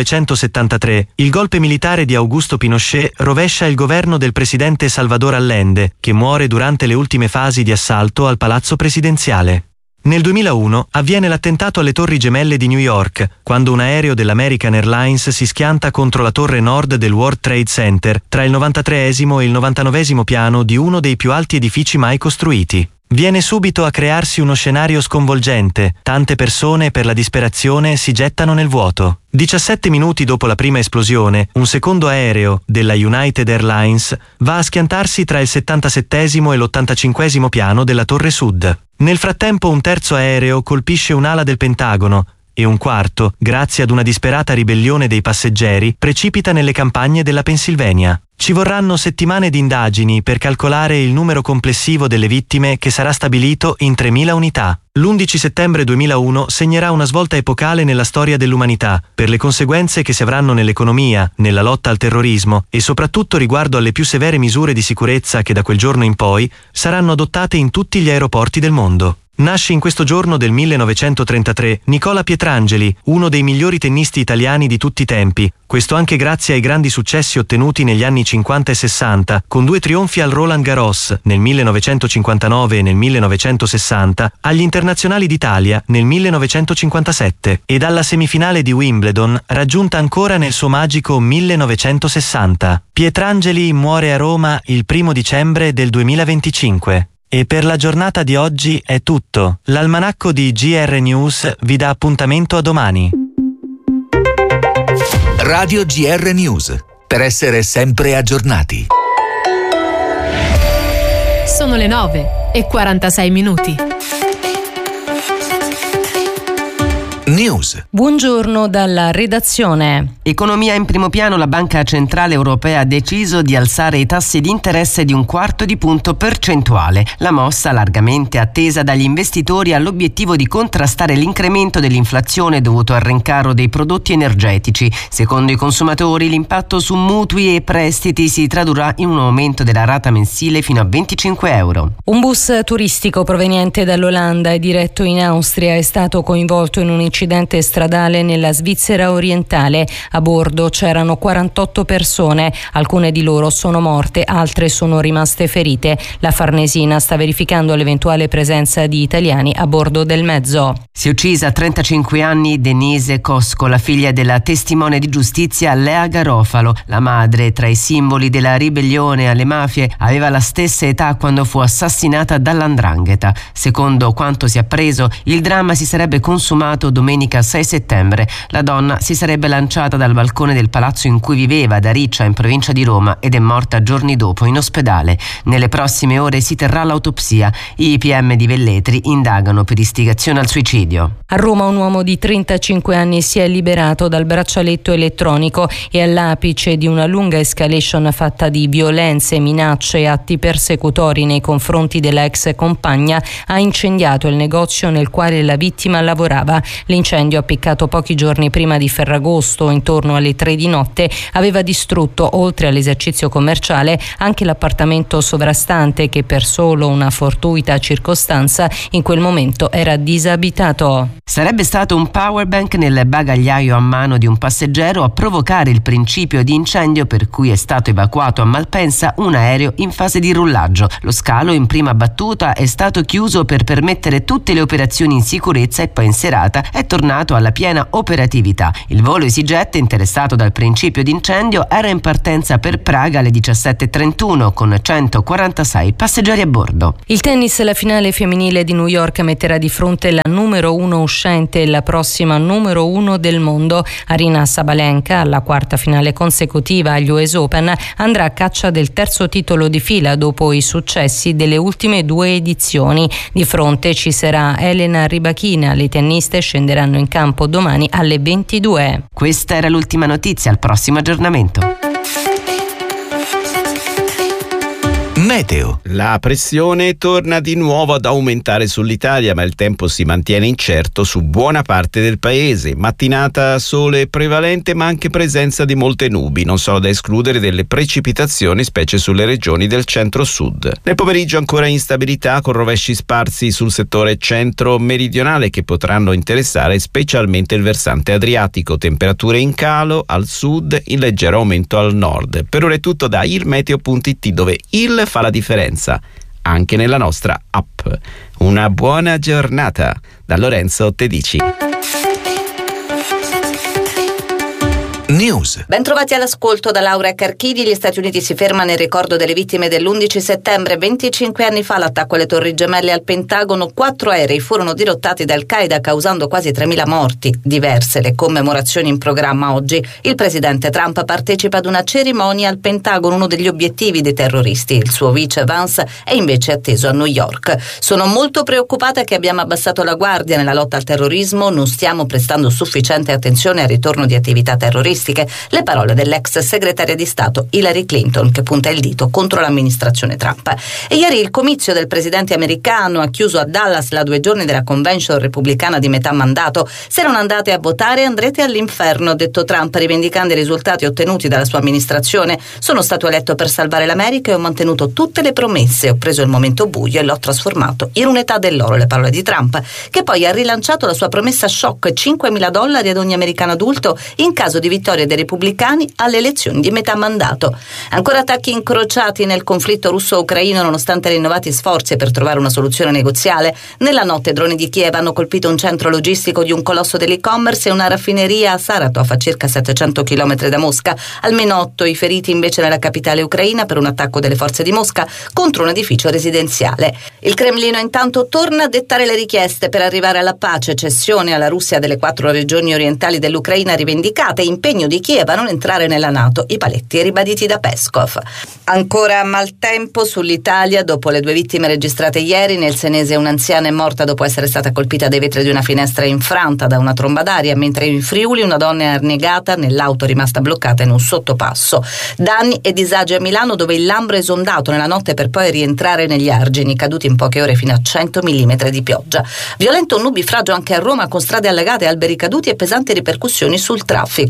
1973 il golpe militare di Augusto Pinochet rovescia il governo del presidente Salvador Allende, che muore durante le ultime fasi di assalto al palazzo presidenziale. Nel 2001 avviene l'attentato alle Torri Gemelle di New York, quando un aereo dell'American Airlines si schianta contro la torre nord del World Trade Center, tra il 93esimo e il 99esimo piano di uno dei più alti edifici mai costruiti. Viene subito a crearsi uno scenario sconvolgente, tante persone per la disperazione si gettano nel vuoto. 17 minuti dopo la prima esplosione, un secondo aereo, della United Airlines, va a schiantarsi tra il 77esimo e l'85esimo piano della Torre Sud. Nel frattempo un terzo aereo colpisce un'ala del Pentagono e un quarto, grazie ad una disperata ribellione dei passeggeri, precipita nelle campagne della Pennsylvania. Ci vorranno settimane di indagini per calcolare il numero complessivo delle vittime, che sarà stabilito in 3.000 unità. L'11 settembre 2001 segnerà una svolta epocale nella storia dell'umanità, per le conseguenze che si avranno nell'economia, nella lotta al terrorismo e soprattutto riguardo alle più severe misure di sicurezza che da quel giorno in poi saranno adottate in tutti gli aeroporti del mondo. Nasce in questo giorno del 1933 Nicola Pietrangeli, uno dei migliori tennisti italiani di tutti i tempi, questo anche grazie ai grandi successi ottenuti negli anni 50 e 60, con 2 trionfi al Roland Garros nel 1959 e nel 1960, agli Internazionali d'Italia nel 1957 e dalla semifinale di Wimbledon raggiunta ancora nel suo magico 1960. Pietrangeli muore a Roma il 1 dicembre del 2025. E per la giornata di oggi è tutto. L'almanacco di GR News vi dà appuntamento a domani. Radio GR News, per essere sempre aggiornati. Sono le 9:46. News. Buongiorno dalla redazione. Economia in primo piano. La Banca Centrale Europea ha deciso di alzare i tassi di interesse di 1/4 punto percentuale. La mossa, largamente attesa dagli investitori, ha l'obiettivo di contrastare l'incremento dell'inflazione dovuto al rincaro dei prodotti energetici. Secondo i consumatori, l'impatto su mutui e prestiti si tradurrà in un aumento della rata mensile fino a 25 euro. Un bus turistico proveniente dall'Olanda e diretto in Austria è stato coinvolto in un incidente incidente stradale nella Svizzera orientale. A bordo c'erano 48 persone, alcune di loro sono morte, altre sono rimaste ferite. La Farnesina sta verificando l'eventuale presenza di italiani a bordo del mezzo. Si è uccisa a 35 anni Denise Cosco, la figlia della testimone di giustizia Lea Garofalo. La madre, tra i simboli della ribellione alle mafie, aveva la stessa età quando fu assassinata dall''ndrangheta. Secondo quanto si è appreso, il dramma si sarebbe consumato domenica 6 settembre. La donna si sarebbe lanciata dal balcone del palazzo in cui viveva ad Ariccia, in provincia di Roma, ed è morta giorni dopo in ospedale. Nelle prossime ore si terrà l'autopsia. I PM di Velletri indagano per istigazione al suicidio. A Roma un uomo di 35 anni si è liberato dal braccialetto elettronico e all'apice di una lunga escalation fatta di violenze, minacce e atti persecutori nei confronti della ex compagna ha incendiato il negozio nel quale la vittima lavorava. L'incendio, appiccato pochi giorni prima di Ferragosto, intorno alle 3 di notte, aveva distrutto, oltre all'esercizio commerciale, anche l'appartamento sovrastante che per solo una fortuita circostanza in quel momento era disabitato. Sarebbe stato un powerbank nel bagagliaio a mano di un passeggero a provocare il principio di incendio per cui è stato evacuato a Malpensa un aereo in fase di rullaggio. Lo scalo in prima battuta è stato chiuso per permettere tutte le operazioni in sicurezza e poi in serata è tornato alla piena operatività. Il volo EasyJet, interessato dal principio di incendio, era in partenza per Praga alle 17:31 con 146 passeggeri a bordo. Il tennis, la finale femminile di New York metterà di fronte la numero 1 uscente e la prossima numero 1 del mondo. Aryna Sabalenka, alla quarta finale consecutiva agli US Open, andrà a caccia del terzo titolo di fila dopo i successi delle ultime 2 edizioni. Di fronte ci sarà Elena Rybakina. Le tenniste scenderanno in campo domani alle 22. Questa era l'ultima notizia, al prossimo aggiornamento. Meteo. La pressione torna di nuovo ad aumentare sull'Italia, ma il tempo si mantiene incerto su buona parte del paese. Mattinata sole prevalente, ma anche presenza di molte nubi. Non sono da escludere delle precipitazioni, specie sulle regioni del centro-sud. Nel pomeriggio ancora instabilità, con rovesci sparsi sul settore centro-meridionale che potranno interessare specialmente il versante adriatico. Temperature in calo al sud, in leggero aumento al nord. Per ora è tutto da ilmeteo.it, dove il fa la differenza anche nella nostra app. Una buona giornata da Lorenzo Tedici. News. Bentrovati all'ascolto da Laura Carchidi. Gli Stati Uniti si fermano in ricordo delle vittime dell'11 settembre. 25 anni fa l'attacco alle Torri Gemelle al Pentagono. 4 aerei furono dirottati da Al-Qaeda, causando quasi 3.000 morti. Diverse le commemorazioni in programma oggi. Il presidente Trump partecipa ad una cerimonia al Pentagono, uno degli obiettivi dei terroristi. Il suo vice Vance è invece atteso a New York. Sono molto preoccupata che abbiamo abbassato la guardia nella lotta al terrorismo. Non stiamo prestando sufficiente attenzione al ritorno di attività terroristiche. Le parole dell'ex segretaria di Stato Hillary Clinton, che punta il dito contro l'amministrazione Trump. E ieri il comizio del presidente americano ha chiuso a Dallas la 2 giorni della convention repubblicana di metà mandato. Se non andate a votare andrete all'inferno, ha detto Trump, rivendicando i risultati ottenuti dalla sua amministrazione. Sono stato eletto per salvare l'America e ho mantenuto tutte le promesse. Ho preso il momento buio e l'ho trasformato in un'età dell'oro, le parole di Trump, che poi ha rilanciato la sua promessa shock: $5.000 ad ogni americano adulto in caso di vittoria dei repubblicani alle elezioni di metà mandato. Ancora attacchi incrociati nel conflitto russo-ucraino nonostante rinnovati sforzi per trovare una soluzione negoziale. Nella notte droni di Kiev hanno colpito un centro logistico di un colosso dell'e-commerce e una raffineria a Saratov, a circa 700 km da Mosca. Almeno 8 i feriti invece nella capitale ucraina per un attacco delle forze di Mosca contro un edificio residenziale. Il Cremlino intanto torna a dettare le richieste per arrivare alla pace: cessione alla Russia delle 4 regioni orientali dell'Ucraina rivendicate, impegno di Kiev a non entrare nella NATO, i paletti ribaditi da Peskov. Ancora maltempo sull'Italia dopo le 2 vittime registrate ieri. Nel Senese un'anziana è morta dopo essere stata colpita dai vetri di una finestra infranta da una tromba d'aria, mentre in Friuli una donna è annegata nell'auto rimasta bloccata in un sottopasso. Danni e disagi a Milano, dove il Lambro è esondato nella notte per poi rientrare negli argini, caduti in poche ore fino a 100 mm di pioggia. Violento nubifragio anche a Roma, con strade allagate, alberi caduti e pesanti ripercussioni sul traffico. Per oggi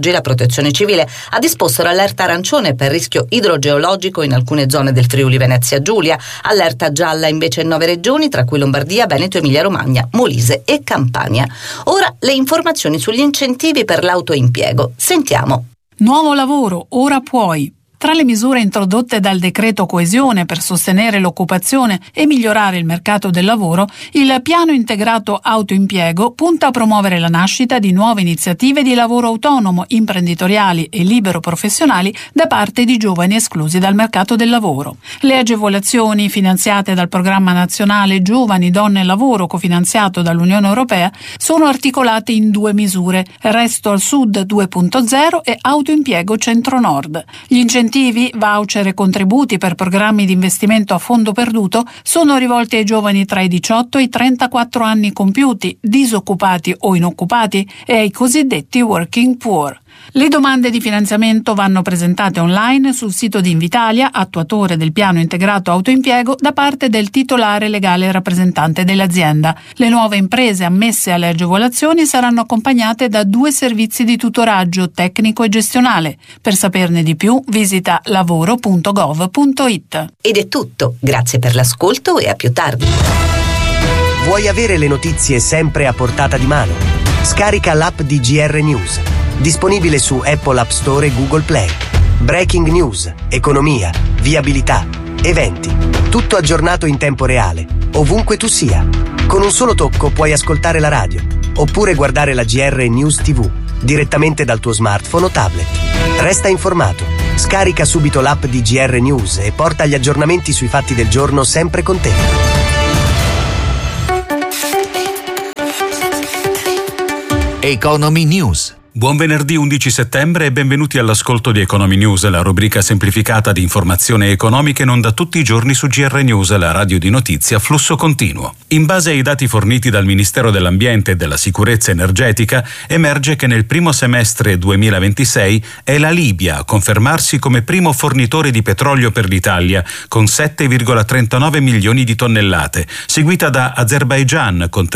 oggi la Protezione Civile ha disposto l'allerta arancione per rischio idrogeologico in alcune zone del Friuli Venezia Giulia, allerta gialla invece in 9 regioni, tra cui Lombardia, Veneto, Emilia-Romagna, Molise e Campania. Ora le informazioni sugli incentivi per l'autoimpiego. Sentiamo. Nuovo lavoro, ora puoi. Tra le misure introdotte dal decreto coesione per sostenere l'occupazione e migliorare il mercato del lavoro, il piano integrato autoimpiego punta a promuovere la nascita di nuove iniziative di lavoro autonomo, imprenditoriali e libero professionali da parte di giovani esclusi dal mercato del lavoro. Le agevolazioni finanziate dal programma nazionale Giovani, Donne e Lavoro, cofinanziato dall'Unione Europea, sono articolate in 2 misure: Resto al Sud 2.0 e Autoimpiego Centro-Nord. Gli incentivi, voucher e contributi per programmi di investimento a fondo perduto sono rivolti ai giovani tra i 18 e i 34 anni compiuti, disoccupati o inoccupati, e ai cosiddetti working poor. Le domande di finanziamento vanno presentate online sul sito di Invitalia, attuatore del piano integrato autoimpiego, da parte del titolare legale rappresentante dell'azienda. Le nuove imprese ammesse alle agevolazioni saranno accompagnate da 2 servizi di tutoraggio tecnico e gestionale. Per saperne di più visita lavoro.gov.it. Ed è tutto, grazie per l'ascolto e a più tardi. Vuoi avere le notizie sempre a portata di mano? Scarica l'app di GR News. Disponibile su Apple App Store e Google Play. Breaking news, economia, viabilità, eventi. Tutto aggiornato in tempo reale, ovunque tu sia. Con un solo tocco puoi ascoltare la radio, oppure guardare la GR News TV, direttamente dal tuo smartphone o tablet. Resta informato. Scarica subito l'app di GR News e porta gli aggiornamenti sui fatti del giorno sempre con te. Economy News. Buon venerdì 11 settembre e benvenuti all'ascolto di Economy News, la rubrica semplificata di informazione economica in onda tutti i giorni su GR News, la radio di notizia a flusso continuo. In base ai dati forniti dal Ministero dell'Ambiente e della Sicurezza Energetica, emerge che nel primo semestre 2026 è la Libia a confermarsi come primo fornitore di petrolio per l'Italia, con 7,39 milioni di tonnellate, seguita da Azerbaigian con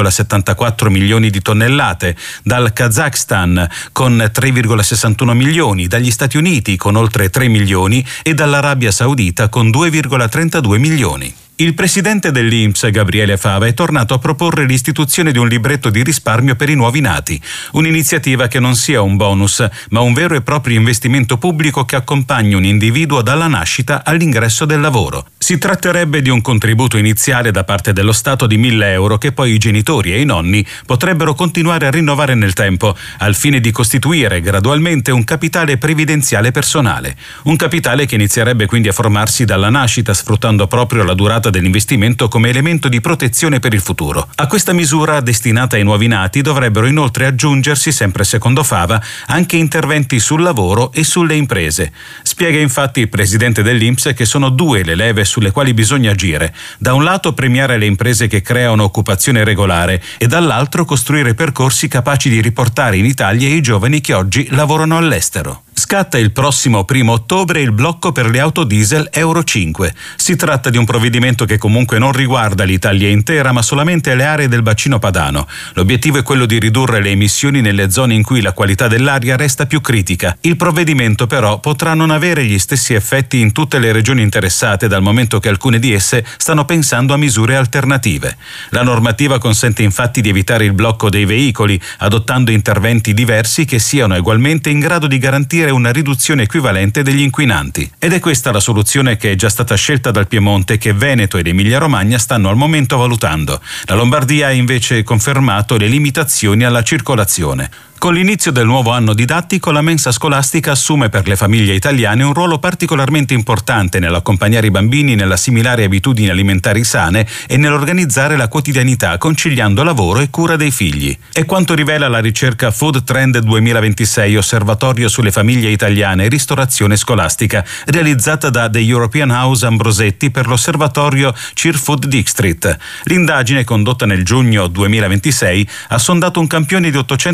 3,74 milioni di tonnellate, dal Kazakhstan con 3,61 milioni, dagli Stati Uniti con oltre 3 milioni e dall'Arabia Saudita con 2,32 milioni. Il presidente dell'INPS, Gabriele Fava, è tornato a proporre l'istituzione di un libretto di risparmio per i nuovi nati, un'iniziativa che non sia un bonus, ma un vero e proprio investimento pubblico che accompagni un individuo dalla nascita all'ingresso del lavoro. Si tratterebbe di un contributo iniziale da parte dello Stato di 1.000 euro che poi i genitori e i nonni potrebbero continuare a rinnovare nel tempo, al fine di costituire gradualmente un capitale previdenziale personale. Un capitale che inizierebbe quindi a formarsi dalla nascita, sfruttando proprio la durata dell'investimento come elemento di protezione per il futuro. A questa misura destinata ai nuovi nati dovrebbero inoltre aggiungersi, sempre secondo Fava, anche interventi sul lavoro e sulle imprese. Spiega infatti il presidente dell'INPS che sono 2 le leve sulle quali bisogna agire. Da un lato premiare le imprese che creano occupazione regolare e dall'altro costruire percorsi capaci di riportare in Italia i giovani che oggi lavorano all'estero. Scatta il prossimo 1 ottobre il blocco per le auto diesel Euro 5. Si tratta di un provvedimento che comunque non riguarda l'Italia intera, ma solamente le aree del bacino padano. L'obiettivo è quello di ridurre le emissioni nelle zone in cui la qualità dell'aria resta più critica. Il provvedimento però potrà non avere gli stessi effetti in tutte le regioni interessate, dal momento che alcune di esse stanno pensando a misure alternative. La normativa consente infatti di evitare il blocco dei veicoli, adottando interventi diversi che siano egualmente in grado di garantire una riduzione equivalente degli inquinanti. Ed è questa la soluzione che è già stata scelta dal Piemonte, che Veneto ed Emilia-Romagna stanno al momento valutando. La Lombardia ha invece confermato le limitazioni alla circolazione. Con l'inizio del nuovo anno didattico, la mensa scolastica assume per le famiglie italiane un ruolo particolarmente importante nell'accompagnare i bambini nell'assimilare abitudini alimentari sane e nell'organizzare la quotidianità, conciliando lavoro e cura dei figli. È quanto rivela la ricerca Food Trend 2026, osservatorio sulle famiglie italiane e ristorazione scolastica, realizzata da The European House Ambrosetti per l'osservatorio Cheer Food District. L'indagine, condotta nel giugno 2026, ha sondato un campione di 850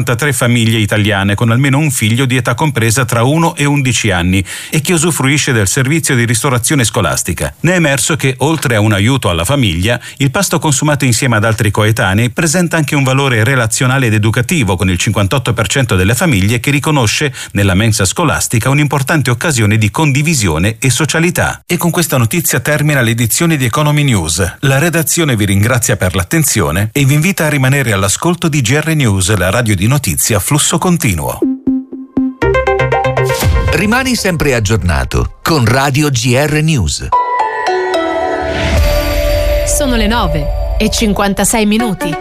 53 famiglie italiane con almeno un figlio di età compresa tra 1 e 11 anni e che usufruisce del servizio di ristorazione scolastica. Ne è emerso che, oltre a un aiuto alla famiglia, il pasto consumato insieme ad altri coetanei presenta anche un valore relazionale ed educativo, con il 58% delle famiglie che riconosce nella mensa scolastica un'importante occasione di condivisione e socialità. E con questa notizia termina l'edizione di Economy News. La redazione vi ringrazia per l'attenzione e vi invita a rimanere all'ascolto di GR News, la radio di notizia a flusso continuo. Rimani sempre aggiornato con Radio GR News. Sono le 9:56.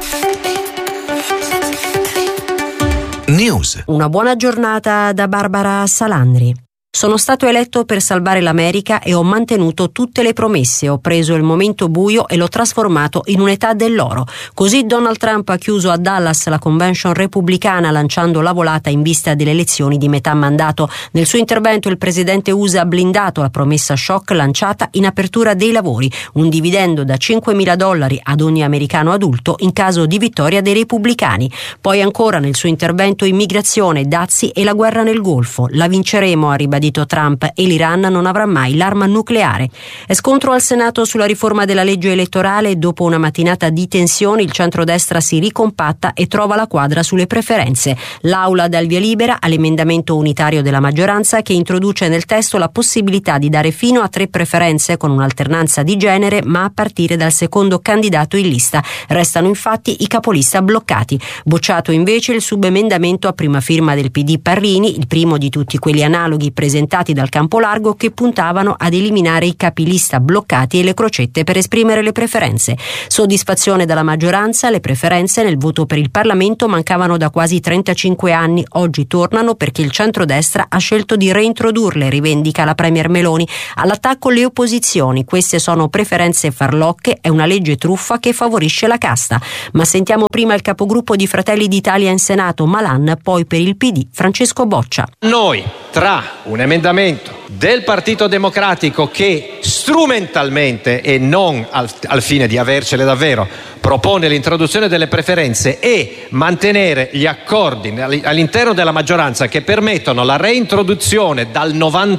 News. Una buona giornata da Barbara Salandri. Sono stato eletto per salvare l'America e ho mantenuto tutte le promesse. Ho preso il momento buio e l'ho trasformato in un'età dell'oro. Così Donald Trump ha chiuso a Dallas la convention repubblicana lanciando la volata in vista delle elezioni di metà mandato. Nel suo intervento il presidente USA ha blindato la promessa shock lanciata in apertura dei lavori, un dividendo da $5.000 ad ogni americano adulto in caso di vittoria dei repubblicani. Poi ancora nel suo intervento immigrazione, dazi e la guerra nel Golfo. La vinceremo, ha ribadito Trump, e l'Iran non avrà mai l'arma nucleare. È scontro al Senato sulla riforma della legge elettorale. Dopo una mattinata di tensioni il centrodestra si ricompatta e trova la quadra sulle preferenze. L'Aula dà il via libera all'emendamento unitario della maggioranza che introduce nel testo la possibilità di dare fino a 3 preferenze con un'alternanza di genere, ma a partire dal secondo candidato in lista. Restano infatti i capolista bloccati. Bocciato invece il subemendamento a prima firma del PD Parrini, il primo di tutti quelli analoghi presentati dal campo largo che puntavano ad eliminare i capilista bloccati e le crocette per esprimere le preferenze. Soddisfazione dalla maggioranza, le preferenze nel voto per il Parlamento mancavano da quasi 35 anni, oggi tornano perché il centrodestra ha scelto di reintrodurle, rivendica la premier Meloni. All'attacco le opposizioni, queste sono preferenze farlocche, è una legge truffa che favorisce la casta. Ma sentiamo prima il capogruppo di Fratelli d'Italia in Senato Malan, poi per il PD Francesco Boccia. Noi, tra un emendamento del Partito Democratico che strumentalmente e non al fine di avercele davvero propone l'introduzione delle preferenze e mantenere gli accordi all'interno della maggioranza che permettono la reintroduzione dal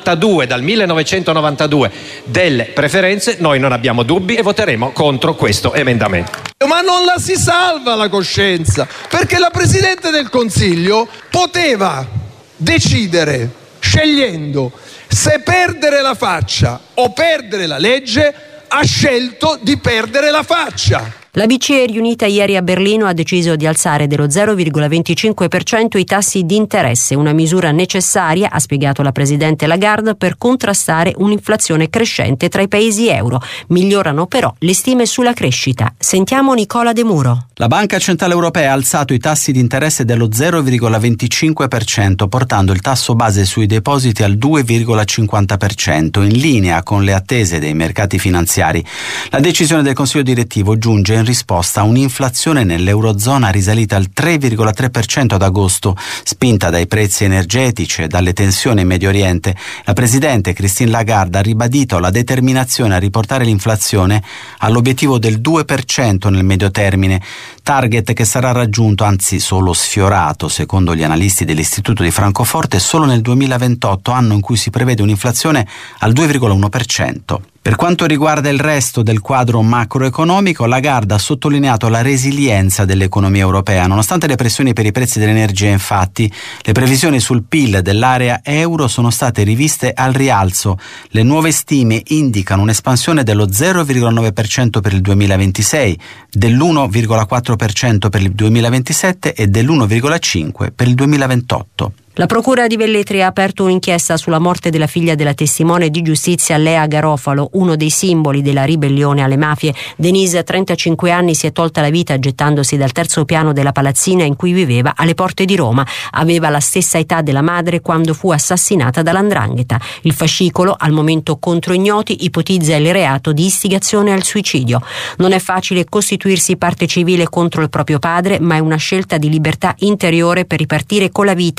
1992 delle preferenze, noi non abbiamo dubbi e voteremo contro questo emendamento. Ma non la si salva la coscienza, perché la Presidente del Consiglio poteva decidere, scegliendo se perdere la faccia o perdere la legge, ha scelto di perdere la faccia. La BCE riunita ieri a Berlino ha deciso di alzare dello 0,25% i tassi di interesse, una misura necessaria, ha spiegato la Presidente Lagarde, per contrastare un'inflazione crescente tra i paesi euro. Migliorano però le stime sulla crescita. Sentiamo Nicola De Muro. La Banca Centrale Europea ha alzato i tassi di interesse dello 0,25%, portando il tasso base sui depositi al 2,50%, in linea con le attese dei mercati finanziari. La decisione del Consiglio direttivo giunge in risposta a un'inflazione nell'Eurozona risalita al 3,3% ad agosto, spinta dai prezzi energetici e dalle tensioni in Medio Oriente. La Presidente Christine Lagarde ha ribadito la determinazione a riportare l'inflazione all'obiettivo del 2% nel medio termine, target che sarà raggiunto, anzi solo sfiorato, secondo gli analisti dell'Istituto di Francoforte, solo nel 2028, anno in cui si prevede un'inflazione al 2,1%. Per quanto riguarda il resto del quadro macroeconomico, Lagarde ha sottolineato la resilienza dell'economia europea. Nonostante le pressioni per i prezzi dell'energia, infatti, le previsioni sul PIL dell'area euro sono state riviste al rialzo. Le nuove stime indicano un'espansione dello 0,9% per il 2026, dell'1,4% per il 2027 e dell'1,5% per il 2028. La Procura di Velletri ha aperto un'inchiesta sulla morte della figlia della testimone di giustizia Lea Garofalo, uno dei simboli della ribellione alle mafie. Denise, 35 anni, si è tolta la vita gettandosi dal terzo piano della palazzina in cui viveva alle porte di Roma. Aveva la stessa età della madre quando fu assassinata dall''ndrangheta. Il fascicolo, al momento contro ignoti, ipotizza il reato di istigazione al suicidio. Non è facile costituirsi parte civile contro il proprio padre, ma è una scelta di libertà interiore per ripartire con la vita, aveva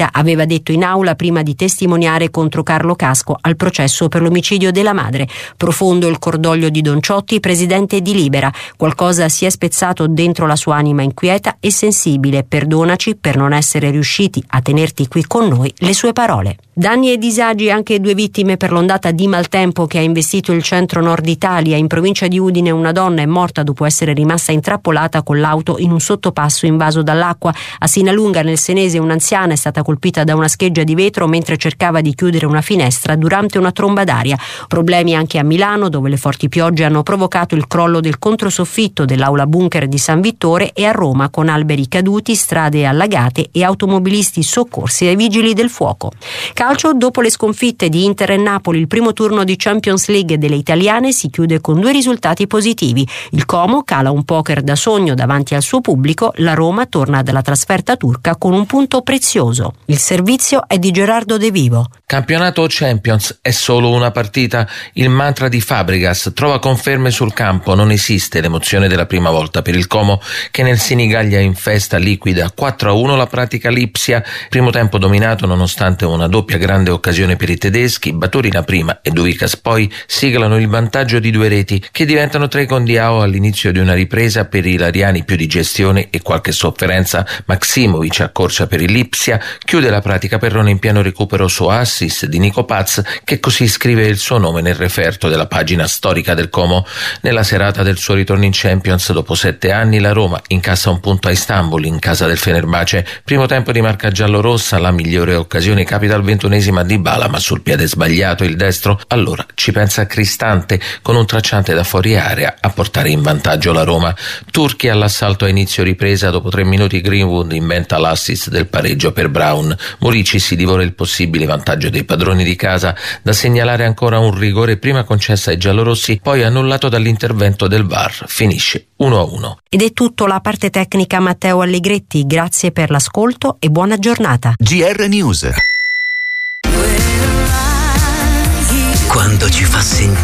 detto in aula prima di testimoniare contro Carlo Casco al processo per l'omicidio della madre. Profondo il cordoglio di Don Ciotti, presidente di Libera. Qualcosa si è spezzato dentro la sua anima inquieta e sensibile. Perdonaci per non essere riusciti a tenerti qui con noi, le sue parole. Danni e disagi anche 2 vittime per l'ondata di maltempo che ha investito il centro-nord Italia. In provincia di Udine una donna è morta dopo essere rimasta intrappolata con l'auto in un sottopasso invaso dall'acqua. A Sinalunga nel Senese un'anziana è stata colpita da una scheggia di vetro mentre cercava di chiudere una finestra durante una tromba d'aria. Problemi anche a Milano, dove le forti piogge hanno provocato il crollo del controsoffitto dell'aula bunker di San Vittore, e a Roma con alberi caduti, strade allagate e automobilisti soccorsi dai vigili del fuoco. Calcio, dopo le sconfitte di Inter e Napoli, il primo turno di Champions League delle italiane si chiude con 2 risultati positivi. Il Como cala un poker da sogno davanti al suo pubblico, la Roma torna dalla trasferta turca con un punto prezioso. Il servizio è di Gerardo De Vivo. Campionato o Champions è solo una partita. Il mantra di Fabregas trova conferme sul campo. Non esiste l'emozione della prima volta per il Como, che nel Senigallia in festa liquida 4-1 la pratica Lipsia. Primo tempo dominato nonostante una doppia grande occasione per i tedeschi. Baturina prima e Duvikas poi siglano il vantaggio di 2 reti che diventano 3 con Diao all'inizio di una ripresa. Per i ilariani più di gestione e qualche sofferenza. Maksimovic accorcia per il Lipsia, chiude la pratica Perrone in pieno recupero su assist di Nico Paz, che così scrive il suo nome nel referto della pagina storica del Como. Nella serata del suo ritorno in Champions dopo 7 anni la Roma incassa un punto a Istanbul in casa del Fenerbahce. Primo tempo di marca giallorossa, la migliore occasione capita al 21esimo a Dybala, ma sul piede sbagliato il destro. Allora ci pensa Cristante con un tracciante da fuori area a portare in vantaggio la Roma. Turchi all'assalto a inizio ripresa, dopo 3 minuti Greenwood inventa l'assist del pareggio per Brown. Murici si divora il possibile vantaggio dei padroni di casa. Da segnalare ancora un rigore prima concesso ai giallorossi, poi annullato dall'intervento del VAR. Finisce 1-1. Ed è tutto. La parte tecnica Matteo Allegretti. Grazie per l'ascolto e buona giornata. GR News. Quando ci fa sentire